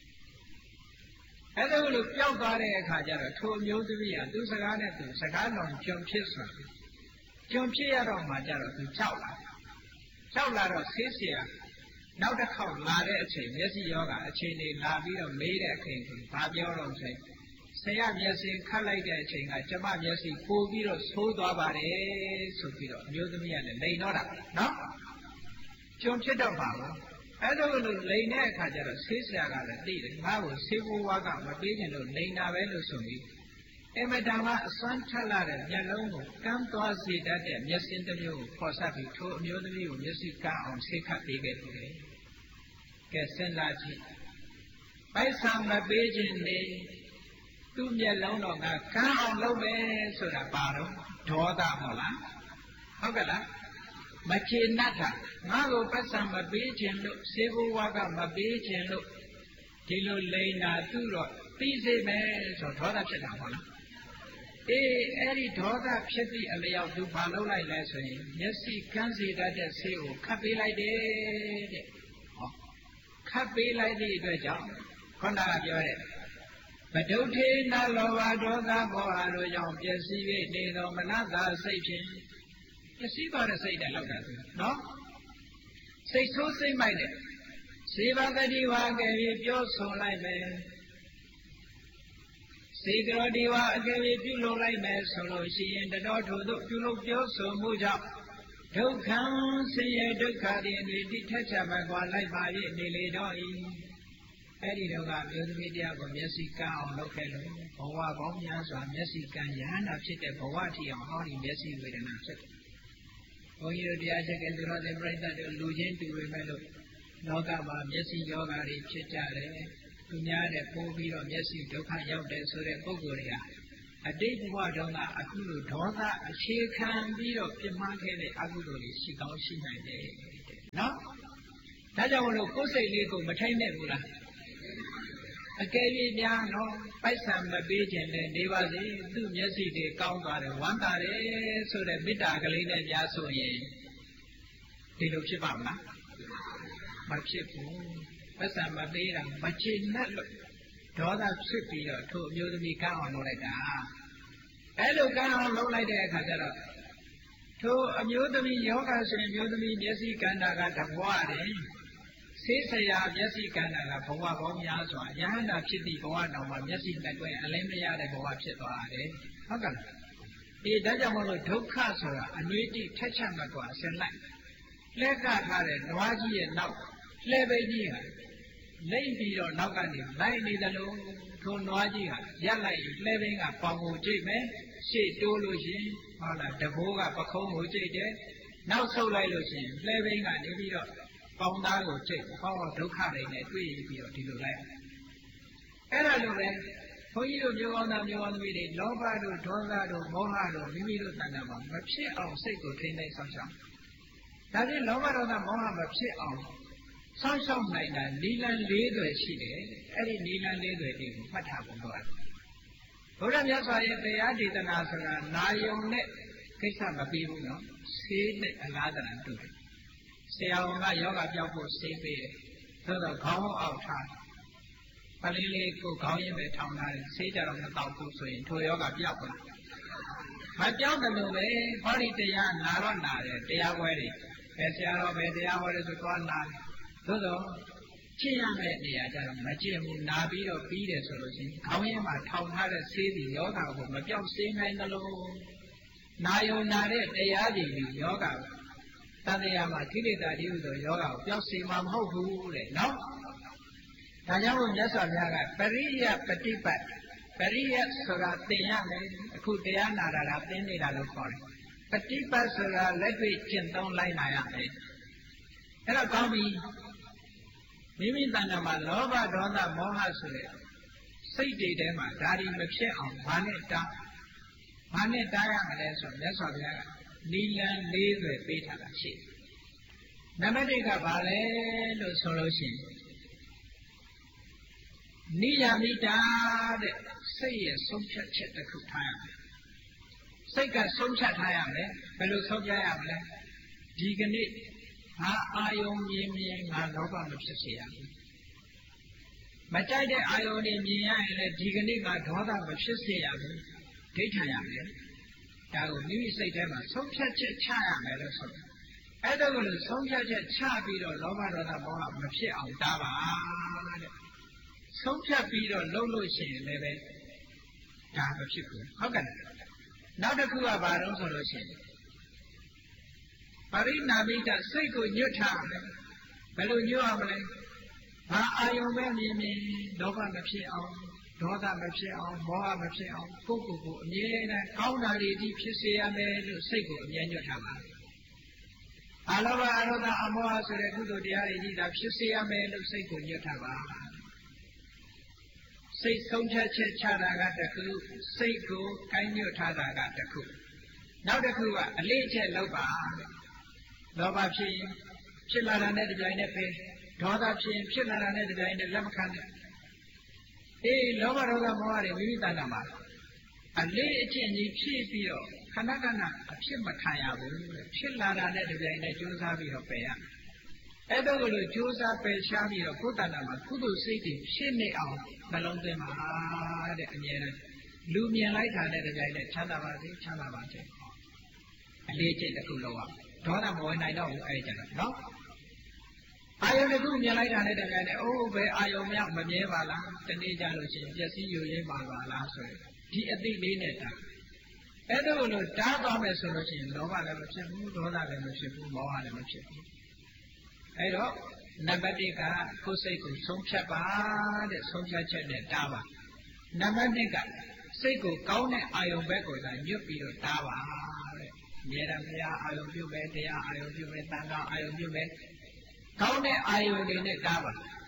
အဲ့ဒါလို့ပျောက်သွားတဲ့အခါကျတော့ထိုအမျိုးသမီးကသူ့စကားနဲ့သူစကားတော်ကြုံဖြစ်ဆိုကြုံဖြစ်ရတော့မှကျတော့သူကြောက်လာကြောက်လာတော့ဆေးဆရာနောက်တစ်ခေါက်လာတဲ့အချိန်မျက်စိယောဂအချိန်လေးလာပြီးတော့မေးတဲ့အချိန်ကိုဘာပြောတော့ဆိုဆရာမျက်စိခတ်လိုက်တဲ့အချိန်ကကျမမျက်စိပိုပြီးတော့ဆိုးသွားပါတယ်ဆိုပြီးတော့အမျိုးသမီးကလည်းလိန်တော့တာနော်ကြုံဖြစ်တော့ပါဘူးအဲ့ဒါလို့လိန်တဲ့အခါကျတော့ဆေးဆရာကလည်းသိတယ်ငါ့ကိုဆေးဘဝကမပေးချင်လို့လိန်တာပဲလို့ဆိုပြီးအမတန်မှအစွမ်းထက်လာတဲ့မျက်လုံးကိုကမ်းသွားစေတတ်တဲ့မျက်စင်းတစ်မျိုးကိုခေါ်ဆက်ပြီးထိုအမျိုးသမီးကိုမျက်စိကမ်းအောင်ဆေးခတ်ပေးခဲ့တယ်ကဲစဉ်းစားကြည့်ပိုက်ဆံမပေးခြင်းနေသူ့မျက်လုံးတော့ငါကမ်းအောင်လုပ်မယ်ဆိုတာပါတော့ဒေါသမဟုတ်လားဟုတ်ကဲ့လားမချေနတ်တာငါ့ကိုပိုက်ဆံမပေးခြင်းလို့ဆေးဘဝကမပေးခြင်းလို့ဒီလိုလိန်တာသူ့တော့ပြီးစေမယ်ဆိုဒေါသဖြစ်တာဟုတ်လားအေးအဲ့ဒီဒေါသဖြစ်သည့်အလျောက်သူဘာလုပ်လိုက်လဲဆိုရင်မျက်စိကန်းစေတတ်တဲ့ဆေးကိုခတ်ပေးလိုက်တယ်တဲ့ဟောခတ်ပေးလိုက်သည့်အတွက်ကြောင့်ခေါင်းကပြောတဲ့ဘဒုထေနလောဘဒေါသမောဟတို့ကြောင့်ပျက်စီး၍နေသောမနတစိတ်ဖြင့်ပျက်စီးသွားတဲ့စိတ်နဲ့လောက်တာနော်စိတ်ဆိုးစိတ်မိုက်တဲ့စေဘဂတိဝါကဲပြီးပြောဆိုလိုက်မယ်စေကရောဒီဝါအကယ်၍ပြုလုပ်လိုက်မယ်ဆိုလို့ရှိရင်တတော်ထို့သို့ပြုလုပ်ပြောဆိုမှုကြောင့်ဒုက္ခံဆင်းရဲဒုက္ခတွေအနေတိထက်ချမကွာလိုက်ပါ၍နေလေတော့၏အဲ့ဒီတော့ကမျိုးသမီးတရားကိုမျက်စိကန်းအောင်လုပ်ခဲ့လို့ဘဝပေါင်းများစွာမျက်စိကန်းရဟန္တာဖြစ်တဲ့ဘဝထီအောင်ဟောဒီမျက်စိဝေဒနာဖြစ်တယ်ဘုန်းကြီးတို့တရားချက်ကသူတော်တဲ့ပြိဿတို့လူချင်းတူပေမဲ့လို့လောကမှာမျက်စိယောဂါတွေဖြစ်ကြတယ်သူများတဲ့ပိုးပြီးတော့မျက်စိဒုက္ခရောက်တယ်ဆိုတဲ့ပုဂ္ဂိုလ်တွေကအတိတ်ဘဝတုန်းကအခုလိုဒေါသအခြေခံပြီးတော့ပြင်းမှန်းခဲ့တဲ့အကုသိုလ်တွေရှိကောင်းရှိနိုင်တယ်နော်ဒါကြောင့်မလို့ကိုယ်စိတ်လေးကိုမထိမ့်နဲ့ဘူးလားအကယ်၍များနော်ပိုက်ဆံမပေးခြင်းနဲ့နေပါစေသူ့မျက်စိတွေကောင်းသွားတယ်ဝမ်းသာတယ်ဆိုတဲ့မေတ္တာကလေးနဲ့များဆိုရင်ဒီလိုဖြစ်ပါမလားမဖြစ်ဘူးပိုက်ဆံမပေးတာမချေနဲ့လို့ဒေါသဖြစ်ပြီးတော့ထို့အမျိုးသမီးကောင်းအောင်လုပ်လိုက်တာအဲ့လိုကောင်းအောင်လုပ်လိုက်တဲ့အခါကျတော့ထိုအမျိုးသမီးယောဂဆိုရင်မျိုးသမီးမျက်စိကန္တာကတဘွားတယ်ဆေးဆရာမျက်စိကန္တာကဘဝပေါင်းများစွာယဟန္တာဖြစ်ပြီးဘဝတော်မှာမျက်စိနဲ့တွေ့အလင်းမရတဲ့ဘဝဖြစ်သွားတယ်ဟုတ်ကဲ့ဒီဒါကြောင့်မလို့ဒုက္ခဆိုတာအနွေးတိထက်ချက်မကွာဆင်းလိုက်လက်ကထားတဲ့နွားကြီးရဲ့နောက်လှဲပိတ်ကြီးဟာလိမ့်ပြီးတော့နောက်ကနေလိုက်နေတယ်လို့ထိုနွားကြီးဟာရက်လိုက်လှဲပိတ်ကပေါင်ကိုကြိတ်မယ်ရှေ့တိုးလို့ရှိရင်ဟုတ်လားတဘိုးကပခုံးကိုကြိတ်တယ်နောက်ဆုတ်လိုက်လို့ရှိရင်လှဲပိတ်ကနေပြီးတော့ပေါင်းသားကိုကြိတ်ဟောဒုက္ခတွေနဲ့တွေ့ပြီးတော့ဒီလိုလိုက်အဲ့ဒါလိုပဲဘုန်းကြီးတို့မျိုးကောင်းသားမျိုးကောင်းသမီးတွေလောဘတို့ဒေါသတို့မောဟတို့မိမိတို့တဏ္ဍာမှာမဖြစ်အောင်စိတ်ကိုထိန်းသိမ်းဆောင်ရှောက်ဒါဖြင့်လောဘဒေါသမောဟမဖြစ်အောင်ဆောင်ရှောက်နိုင်တာနိလန်၄သွယ်ရှိတယ်အဲ့ဒီနိလန်၄သွယ်တွေကိုမှတ်ထားဖို့လိုတယ်ဘုရားမြတ်စွာရဲ့တရားဒေသနာဆိုတာနာယုံနဲ့ကိစ္စမပြီးဘူးနော်ဆေးနဲ့အလားတန်တူတယ်ဆရာဝန်ကယောဂပြောက်ဖို့ဆေးပေးတယ်သို့တော့ခေါင်းအောက်ထားပလင်းလေးကိုခေါင်းရင်းပဲထောင်ထားတယ်ဆေးကြတော့မတော့ဘူးဆိုရင်ထိုယောဂပြောက်သွားမပြောက်တယ်လို့ပဲဟောဒီတရားနာတော့နာတယ်တရားပွဲတွေပဲဆရာတော်ပဲတရားဟောတယ်ဆိုတော့နာတယ်သို့တော့ကျင့်ရမယ့်နေရာကျတော့မကျင့်ဘူးနာပြီးတော့ပြီးတယ်ဆိုလို့ရှိရင်ခေါင်းရင်းမှာထောင်ထားတဲ့ဆေးဒီယောဂကိုမပြောက်စေနိုင်တယ်လို့နာယုံနာတဲ့တရားတွေဒီယောဂကိုတန်တရားမှာခိလေသာတိဟုသောယောဂကိုပျောက်စေမှာမဟုတ်ဘူးတဲ့နော်ဒါကြောင့်မို့မြတ်စွာဘုရားကပရိယပฏิပတ်ပရိယဆိုတာသင်ရမယ်အခုတရားနာတာကသင်နေတာလို့ခေါ်တယ်ပฏิပတ်ဆိုတာလက်တွေ့ကျင့်သုံးလိုက်နာရမယ်အဲ့တော့ကောင်းပြီမိမိတဏ္ဍာမှာလောဘဒေါသမောဟဆိုတဲ့စိတ်တွေထဲမှာဒါတွေမဖြစ်အောင်ဘာနဲ့တားဘာနဲ့တားရမလဲဆိုမြတ်စွာဘုရားကနိလန်၄သွယ်ပေးထားတာရှိတယ်နံပါတ်၁ကဘာလဲလို့ဆိုလို့ရှိရင်နိယာမိတာတဲ့စိတ်ရဲ့ဆုံးဖြတ်ချက်တစ်ခုထားရမယ်စိတ်ကဆုံးဖြတ်ထားရမယ်ဘယ်လိုဆုံးဖြတ်ရမလဲဒီကနေ့ငါအာယုံမြင်မြင်ငါလောဘမဖြစ်စေရဘူးမကြိုက်တဲ့အာယုံတွေမြင်ရရင်လည်းဒီကနေ့ငါဒေါသမဖြစ်စေရဘူးဒိဋ္ဌာရမယ်ဒါကိုမိမိစိတ်ထဲမှာဆုံးဖြတ်ချက်ချရမယ်လို့ဆိုတယ်အဲ့ဒါကိုလည်းဆုံးဖြတ်ချက်ချပြီးတော့လောဘဒေါသမောဟမဖြစ်အောင်တားပါတဲ့ဆုံးဖြတ်ပြီးတော့လုပ်လို့ရှိရင်လည်းပဲဒါမဖြစ်ဘူးဟုတ်ကဲ့နောက်တစ်ခုကဘာလို့ဆိုလို့ရှိရင်ပရိနာမိတစိတ်ကိုညွတ်ထားမယ်ဘယ်လိုညွတ်အောင်မလဲဘာအာယုံပဲမြင်မြင်လောဘမဖြစ်အောင်ဒေါသမဖြစ်အောင်မောဟမဖြစ်အောင်ကိုယ့်ကိုယ်ကိုအမြဲတမ်းကောင်းတာတွေဒီဖြစ်စေရမယ်လို့စိတ်ကိုအမြဲညွတ်ထားပါအလောဘအရောဒအမောဟဆိုတဲ့ကုသိုလ်တရားတွေကြီးဒါဖြစ်စေရမယ်လို့စိတ်ကိုညွတ်ထားပါစိတ်ဆုံးဖြတ်ချက်ချတာကတစ်ခုစိတ်ကိုကိုင်းညွတ်ထားတာကတစ်ခုနောက်တစ်ခုကအလေးအကျက်လုပ်ပါလောဘဖြစ်ရင်ဖြစ်လာတာနဲ့တပြိုင်နက်ပဲဒေါသဖြစ်ရင်ဖြစ်လာတာနဲ့တပြိုင်နက်လက်မခံနဲ့အေးလောဘဒေါသမောဟတွေမိမိတဏ္ဍာမှာအလေးအကျင့်ကြီးဖြည့်ပြီးတော့ခဏခဏအဖြစ်မခံရဘူးဖြစ်လာတာနဲ့တပြိုင်နက်ကြိုးစားပြီးတော့ပယ်ရအဲ့တော့ကိုလို့ကြိုးစားပယ်ရှားပြီးတော့ကိုယ်တဏ္ဍာမှာကုသိုလ်စိတ်တွေဖြစ်နေအောင်နှလုံးသွင်းပါတဲ့အမြဲတမ်းလူမြင်လိုက်တာနဲ့တပြိုင်နက်ချမ်းသာပါစေချမ်းသာပါစေအလေးအကျင့်တစ်ခုလောက်အောင်ဒေါသမဝင်နိုင်တော့ဘူးအဲ့ကြတော့နော်အာယုန်တစ်ခုမြင်လိုက်တာနဲ့တကယ်နဲ့အိုးဘယ်အာယုန်မြောက်မမြဲပါလားတနေ့ကြလို့ရှိရင်ပျက်စီးယူရင်းပါပါလားဆိုရင်ဒီအသိလေးနဲ့တာအဲ့ဒါကိုလို့တားသွားမယ်ဆိုလို့ရှိရင်လောဘလည်းမဖြစ်ဘူးဒေါသလည်းမဖြစ်ဘူးမောဟလည်းမဖြစ်ဘူးအဲ့တော့နံပါတ်၁ကကိုယ်စိတ်ကိုဆုံးဖြတ်ပါတဲ့ဆုံးဖြတ်ချက်နဲ့တားပါနံပါတ်၂ကစိတ်ကိုကောင်းတဲ့အာယုန်ဘက်ကိုသာညွတ်ပြီးတော့တားပါတဲ့မြေရမယာအာယုန်ပြုပဲတရားအာယုန်ပြုပဲတန်ခါအာယုန်ပြုပဲကောင်းတဲ့အာယုန်တွေနဲ့တားပါ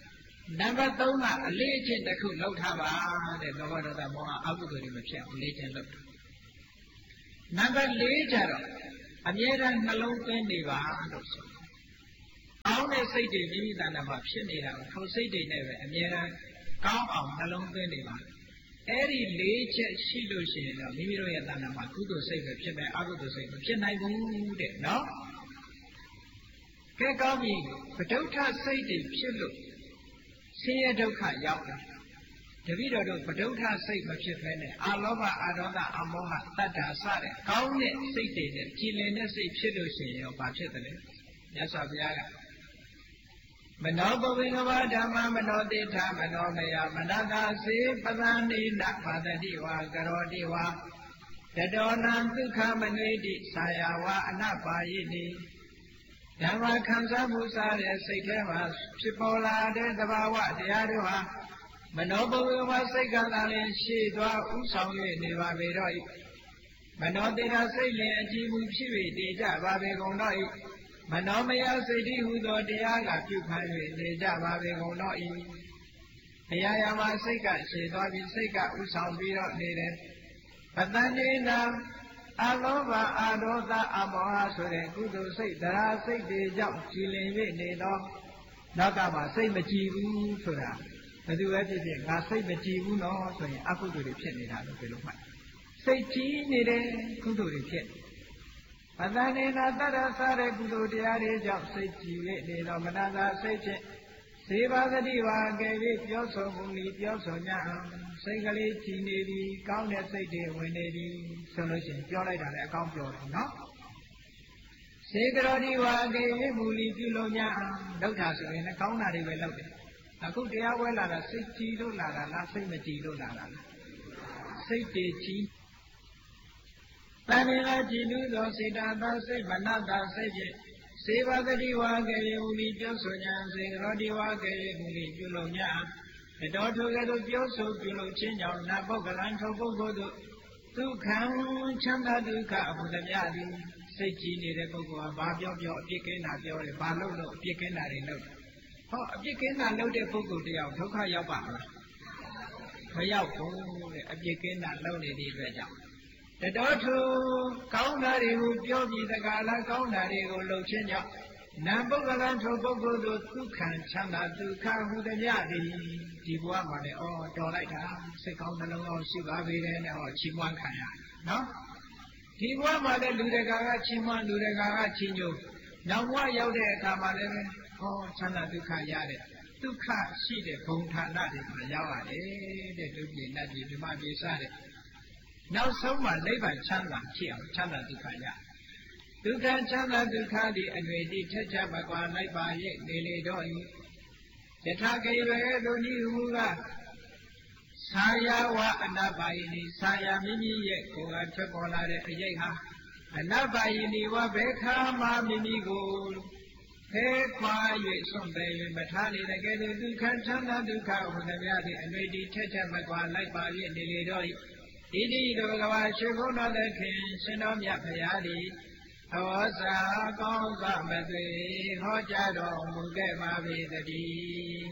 နံပါတ်သုံးကအလေးအကျင့်တစ်ခုလုပ်ထားပါတဲ့လောဘဒေါသမောဟအကုသိုလ်တွေမဖြစ်အောင်လေးကျင့်လုပ်တယ်နံပါတ်လေးကျတော့အမြဲတမ်းနှလုံးသွင်းနေပါလို့ဆိုကောင်းတဲ့စိတ်တွေမိမိတဏ္ဍာမှာဖြစ်နေတာကိုထိုစိတ်တွေနဲ့ပဲအမြဲတမ်းကောင်းအောင်နှလုံးသွင်းနေပါအဲ့ဒီလေးချက်ရှိလို့ရှိရင်တော့မိမိတို့ရဲ့တဏ္ဍာမှာကုသိုလ်စိတ်ပဲဖြစ်မယ်အကုသိုလ်စိတ်မဖြစ်နိုင်ဘူးတဲ့နော်ကဲကောင်းပြီဗဒုဋ္ဌစိတ်တွေဖြစ်လို့ဆင်းရဲဒုက္ခရောက်တယ်တပည့်တော်တို့ဗဒုဋ္ဌစိတ်မဖြစ်ဘဲနဲ့အာလောဘအာဒေါသအမောဟတတ္တာစတဲ့ကောင်းတဲ့စိတ်တွေနဲ့ကြည်လင်တဲ့စိတ်ဖြစ်လို့ရှိရင်ရောဘာဖြစ်တယ်လဲမြတ်စွာဘုရားကမနောပဝေကဝဓမ္မမနောတိဋ္ဌမနောမယမနတာစေပသန္နိနဘာတတိဝါကရောတိဝါတတောနံဒုက္ခမနွေတိသာယဝအနပါယိတိဓမ္မခံစားမှုစားတဲ့စိတ်ထဲမှာဖြစ်ပေါ်လာတဲ့သဘာဝတရားတို့ဟာမနောပဝေဝစိတ်ကသာလျှင်ရှေ့သွားဥဆောင်၍နေပါပေတော့၏မနောတေရာစိတ်လျင်အကြည်မှုဖြစ်၍တည်ကြပါပေကုန်တော့၏မနောမယစိတ်တိဟုသောတရားကပြုခံ၍နေကြပါပေကုန်တော့၏အရာရာမှာစိတ်ကရှေ့သွားပြီးစိတ်ကဥဆောင်ပြီးတော့နေတယ်ပတန်နေနာအလောဘအာဒေါသအမောဟဆိုတဲ့ကုသိုလ်စိတ်တရားစိတ်တွေကြောင့်ကြည်လင်၍နေတော့နောက်ကမှစိတ်မကြည်ဘူးဆိုတာဘယ်သူပဲဖြစ်ဖြစ်ငါစိတ်မကြည်ဘူးနော်ဆိုရင်အကုသိုလ်တွေဖြစ်နေတာလို့ပြောလို့မှစိတ်ကြည်နေတဲ့ကုသိုလ်တွေဖြစ်ပတန်နေနာတတ္တဆာတဲ့ကုသိုလ်တရားတွေကြောင့်စိတ်ကြည်၍နေတော့မနာသာစိတ်ဖြင့်စေဘာဂတိဝါကဲ၍ပြောဆိုမှုဤပြောဆို냐စိတ်ကလေးကြည်နေပြီကောင်းတဲ့စိတ်တွေဝင်နေပြီဆိုလို့ရှိရင်ပြောလိုက်တာလည်းအကောင်းပြောတယ်နော်စေကရောဒီဝါကေမူလီပြုလို့냐လောက်တာဆိုရင်လည်းကောင်းတာတွေပဲလောက်တယ်အခုတရားဝဲလာတာစိတ်ကြည်လို့လာတာလားစိတ်မကြည်လို့လာတာလားစိတ်တွေကြည်တဏှာကြည်လူသောစေတသာစိတ်မနတာစိတ်ဖြင့်စေဘာဂတိဝါကေမူလီပြောဆို냐စေကရောဒီဝါကေမူလီပြုလို့냐တတော်ထိုကဲ့သို့ပြောဆိုပြုလို့ချင်းကြောင့်နတ်ပုဂ္ဂလံထိုပုဂ္ဂိုလ်တို့ဒုက္ခံချမ်းသာဒုက္ခအမှုတပြသည်စိတ်ကြည်နေတဲ့ပုဂ္ဂိုလ်ကဘာပြောပြောအပြစ်ကင်းတာပြောတယ်ဘာလို့လို့အပြစ်ကင်းတာတွေလုပ်တယ်ဟောအပြစ်ကင်းတာလုပ်တဲ့ပုဂ္ဂိုလ်တယောက်ဒုက္ခရောက်ပါမလားမရောက်ဘူးတဲ့အပြစ်ကင်းတာလုပ်နေတဲ့အတွက်ကြောင့်တတော်ထိုကောင်းတာတွေကိုပြောပြီးတကားလားကောင်းတာတွေကိုလုပ်ချင်းကြောင့်နံပုဂ္ဂလံထိုပုဂ္ဂိုလ်တို့ဒုက္ခံချမ်းသာဒုက္ခဟုတည်းသည်ဒီဘဝမှာလည်းဩတော်လိုက်တာစိတ်ကောင်းနှလုံးကောင်းရှိပါပေတယ်နဲ့ဟောချီးမွမ်းခံရနော်ဒီဘဝမှာလည်းလူတကာကချီးမွမ်းလူတကာကချီးညိုနောက်ဘဝရောက်တဲ့အခါမှာလည်းဟောချမ်းသာဒုက္ခရတဲ့ဒုက္ခရှိတဲ့ဘုံဌာနတွေမှာရောက်ရတယ်တဲ့ဒုက္ခနတ်ပြည်ဓမ္မပြေစတဲ့နောက်ဆုံးမှာနိဗ္ဗာန်ချမ်းသာဖြစ်အောင်ချမ်းသာဒုက္ခရဒုက္ခချမ်းသာဒုက္ခသည်အတွေ့အထိထက်ချက်မကွာလိုက်ပါရဲ့နေလေတော့၏ယထာကေဝေဒုနိဟုကသာယဝအနပါယိနိသာယမိမိရဲ့ကိုယ်ကထွက်ပေါ်လာတဲ့အရေးဟာအနပါယိနိဝဘေခာမမိမိကိုဖဲခွာ၍ဆွန့်ပယ်၍မထားလေတဲ့ကဲ့သို့ဒုက္ခချမ်းသာဒုက္ခဟုသမျှသည်အတွေ့အထိထက်ချက်မကွာလိုက်ပါရဲ့နေလေတော့၏ဣတိတောကဝါရှိဘုန်းတော်သခင်ရှင်တော်မြတ်ဖရာသည်ဟောစာကောင်းစွာမသွေဟောကြားတော်မူခဲ့ပါပေတည်း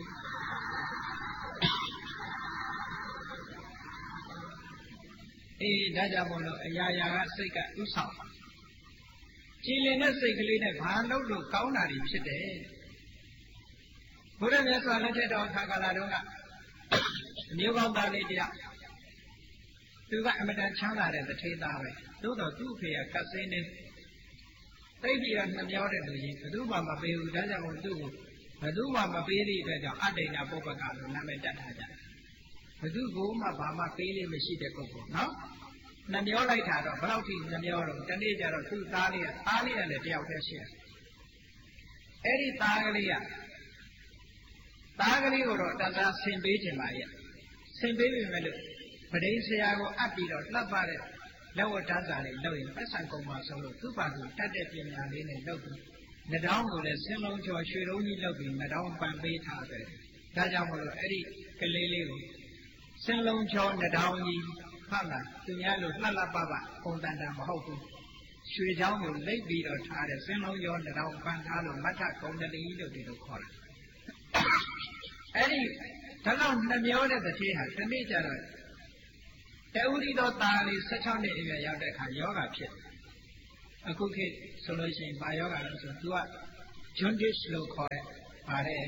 အေးဒါကြောင့်မို့လို့အရာရာကစိတ်ကဥဆောင်ပါကြည်လင်တဲ့စိတ်ကလေးနဲ့ဘာလို့လို့ကောင်းတာတွေဖြစ်တယ်ဘုရားမြတ်စွာလက်ထက်တော်ခါကာလတုန်းကအမျိုးကောင်းသားလေးတယောက်သူကအမတန်ချမ်းသာတဲ့တထေးသားပဲသို့တော်သူ့ဖေကကတ်စင်းနေသိပြီးတော့နှမျောတဲ့လူကြီးဘယ်သူမှမပေးဘူးဒါကြောင့်မို့သူ့ကိုဘယ်သူမှမပေးတဲ့အတွက်ကြောင့်အတ္တိဏပုပ္ပကလို့နာမည်တက်ထားကြတယ်ဘယ်သူကမှဘာမှပေးလို့မရှိတဲ့ပုဂ္ဂိုလ်နော်နှမျောလိုက်တာတော့ဘယ်လောက်ထိနှမျောတော့တနေ့ကျတော့သူ့သားလေးကသားလေးကလည်းတယောက်တည်းရှိတယ်အဲ့ဒီသားကလေးကသားကလေးကိုတော့တန်တာဆင်ပေးခြင်းပါရဲ့ဆင်ပေးပြီမဲ့လို့ပဋိဆရာကိုအပ်ပြီးတော့လှပ်ပါတဲ့လက်ဝတ်တန်းစာလေးလုပ်ရင်ပတ်စံကုန်ပါဆုံးလို့သူ့ဘာသူတတ်တဲ့ပညာလေးနဲ့လုပ်ပြီးနှတောင်းကိုလည်းဆင်းလုံးကျော်ရွှေလုံးကြီးလုပ်ပြီးနှတောင်းပန်ပေးထားတယ်ဒါကြောင့်မလို့အဲ့ဒီကလေးလေးကိုဆင်းလုံးကျော်နှတောင်းကြီးဖတ်လာသူများလို့လှလှပပပုံတန်တာမဟုတ်ဘူးရွှေချောင်းကိုလိပ်ပြီးတော့ထားတယ်ဆင်းလုံးကျော်နှတောင်းပန်ထားလို့မထကုံတတိလို့ဒီလိုခေါ်တယ် Any Talon Namioda the Tea has the nature. Teurido Tali, such on the Yaka Yoga Pit. A cookie solution by yoga to what Jundish look for Pare.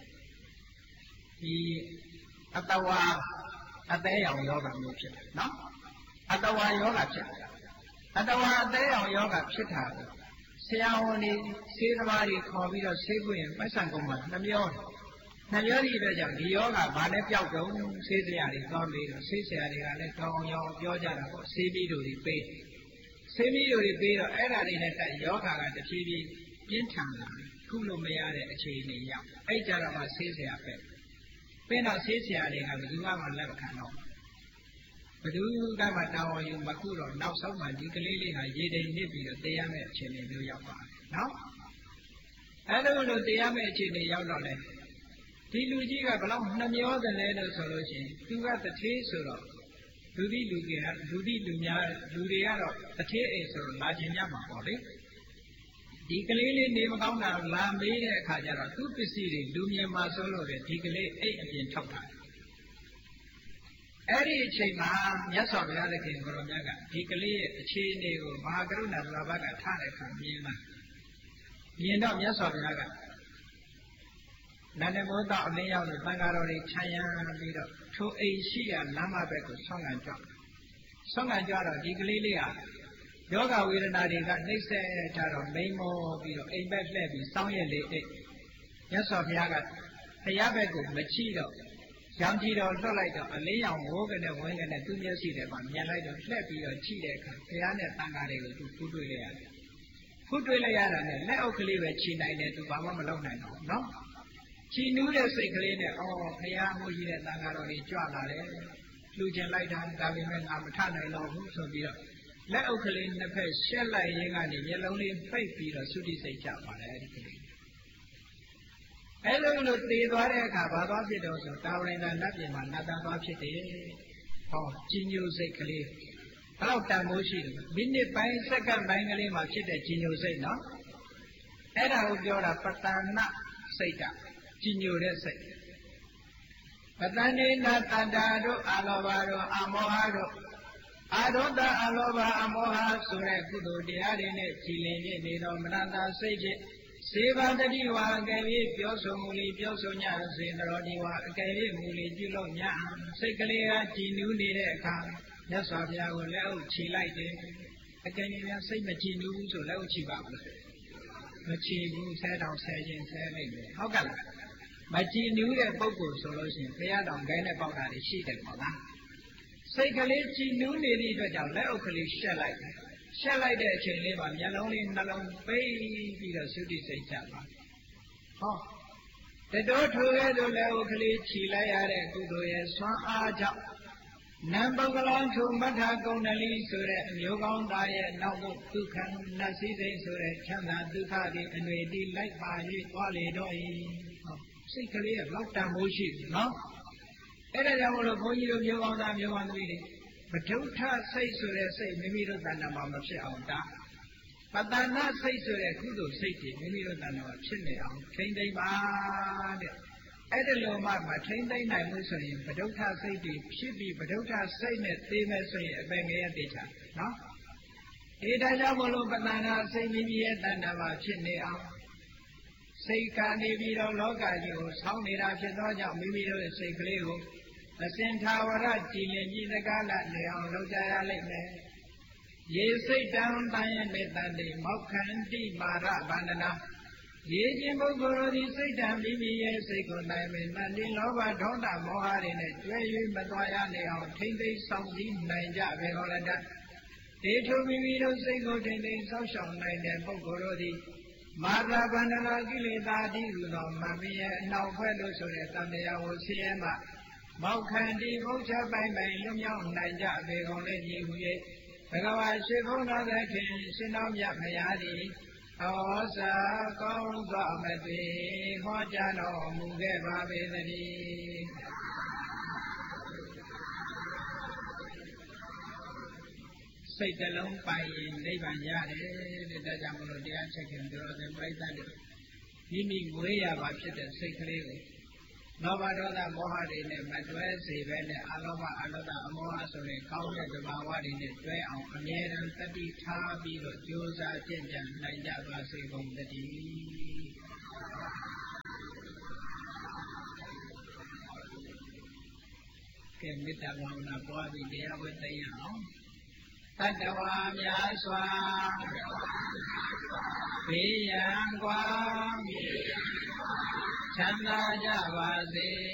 He Atawa a day of yoga pit. No? Atawa yoga pit. Atawa a day of yoga pit. Siaoni, Silvari, Covid, Seguin, my son, Namio. Namio, the yoga, Bane Piao, Cesiari, Gombi, Cesiari, and Yoga, Sebi to the pay. Sebi to the pay, and yoga at the T V, Yintana, Kulumea, a chain, Ejara, Cesia. Pena Cesiari, and you have a level canoe. But you got my now you Makuro, now someone, you can really have Yede Nibi, they are mentioned in New York. Now? I don't know they are mentioned in Yonole. Tilujiga belong Namio the letter solution. You got the taste of Ludi Lugia, Ludi Lumia, Ludiaro, the taste of Lajinama body. Decalili name of Lambe, Kajara, two preceding Lumia Masolo, Decalili eight in top. Eri Chima, yes, of the other king, Goromaga, Decalili, Chini, Magaruna, Rabaga, Tanaka, Yena. Yena, yes, of the other. Nanamota of the Yao, Bangarori, Chaya, to a Shia, Lama Beku, Song and Job. Song and Job, Decalilia. Yoga with an idea that they say, Taro, Mamo, a bad levy, Sonya late. Yes, of Yaga, a Yabeku, Machido, Yangido, Solito, a Leon, Wogan, and Wing, and a two years seated one, Yalito, Flappy, or Chidek, Piana, Tangare, to Pudulia. Pudulia, and Leo Cleaver, China, to Bama Malone, no? She knew the secret, oh, Piamo, Tangarori, Jala, Lujan Lightan, Government, Amatana, so be up. Let Oakley in the face, shell like Yangani, yellowly, faith, Peter, Sudi say Java. Hello, look, the Vareka, Babados, Towering and Latin, another Bapsity. Oh, Ginu say clear. How Tamoshi, Bindi Pine, second Bangali, Machita, Ginu say no. And I would go to Patana, say that. Ginu say. Patani, Natandado, Alavaro, Amoharo. Adota Alova Amoha Sure Kudu Diarine, Chile, Nido Mananda Sage, Seva the Diwa, Gavi, Pioso Muli, Pioso Nya, Zinrodiwa, Gavi Muli, Gilonia, Sekalia, Ginu Nideka, Yasavia, Leo Chilite, again, you say Machinu, so Leo Chibaba. Machinu said on Sajin Saving. How can I? Machinu, a Bogo solution, they are on Gana about the sheet and Mona. Say Kalichi knew nearly the Jalokali shell like that. Shell like that, Chiliva, Yaloni, Nalon, baby, the Sudi say Java. Oh, the daughter of Leokali, Chile, Kudoya, Swan Aja. Number belong to Matagonali, Sure, and Yogon Diet, Nogo, Dukan, Nasi, Sure, Chana, Dukadi, and we did like by it, Wally Doi. Say Kalia, lockdown bullshit, no? And I want to go you you on that you want to read it. But don't say so they say maybe don't know about the but then not say so they could say it, maybe don't know about Chile on train day bad. At the low mark, my train day night was saying, but don't say it should be, but don't say that they may say a bang data. No? It has a little banana say maybe at the number Chile on. Say can be no longer you, sound it up to know maybe don't say Cleo. The Centaur, Chile, the Gala, Leon, Logaya Lake. Ye sit down by and met the Mokanti, Mara, Bandana. Ye Jimbo Guru, sit down, Bibi, say good night, and the Lova, don't have more in it. Where you, Matoya, Leon, ten days, something, Nanja, Veholanda. They told me we don't say good ten days, social night, and Bogorodi. Mara Bandana, Gilida, Dino, Mamia, now fellows so that Tamia was here. Mokanti, Mocha by my Lumyong, Nanja, Veholandi, Pagawa, Shivona, the King, Sinomia, Mayadi, Osa, Konga, Mati, Hojano, Mugeva, Vedani. Say the long pie in Levanyade, the Jamolo, the second girl, the right hand. You mean way about it and say clearly. လောဘဒေါသမောဟတွေနဲ့မတွဲစေပဲနဲ့အလောဘအလောဘအမောဟဆိုတဲ့ကောင်းတဲ့သဘာဝတွေနဲ့တွဲအောင်အမြဲတမ်းတတိထားပြီးတော့ကြိုးစားကြင်ကြံနိုင်ကြပါစေကုန်သတည်းကဲမေတ္တာဘာဝနာပွားပြီးတရားဝဲသိရအောင်တတ္တဝါများစွာဘေးရန်ကွာချမ်းသာကြပါစေ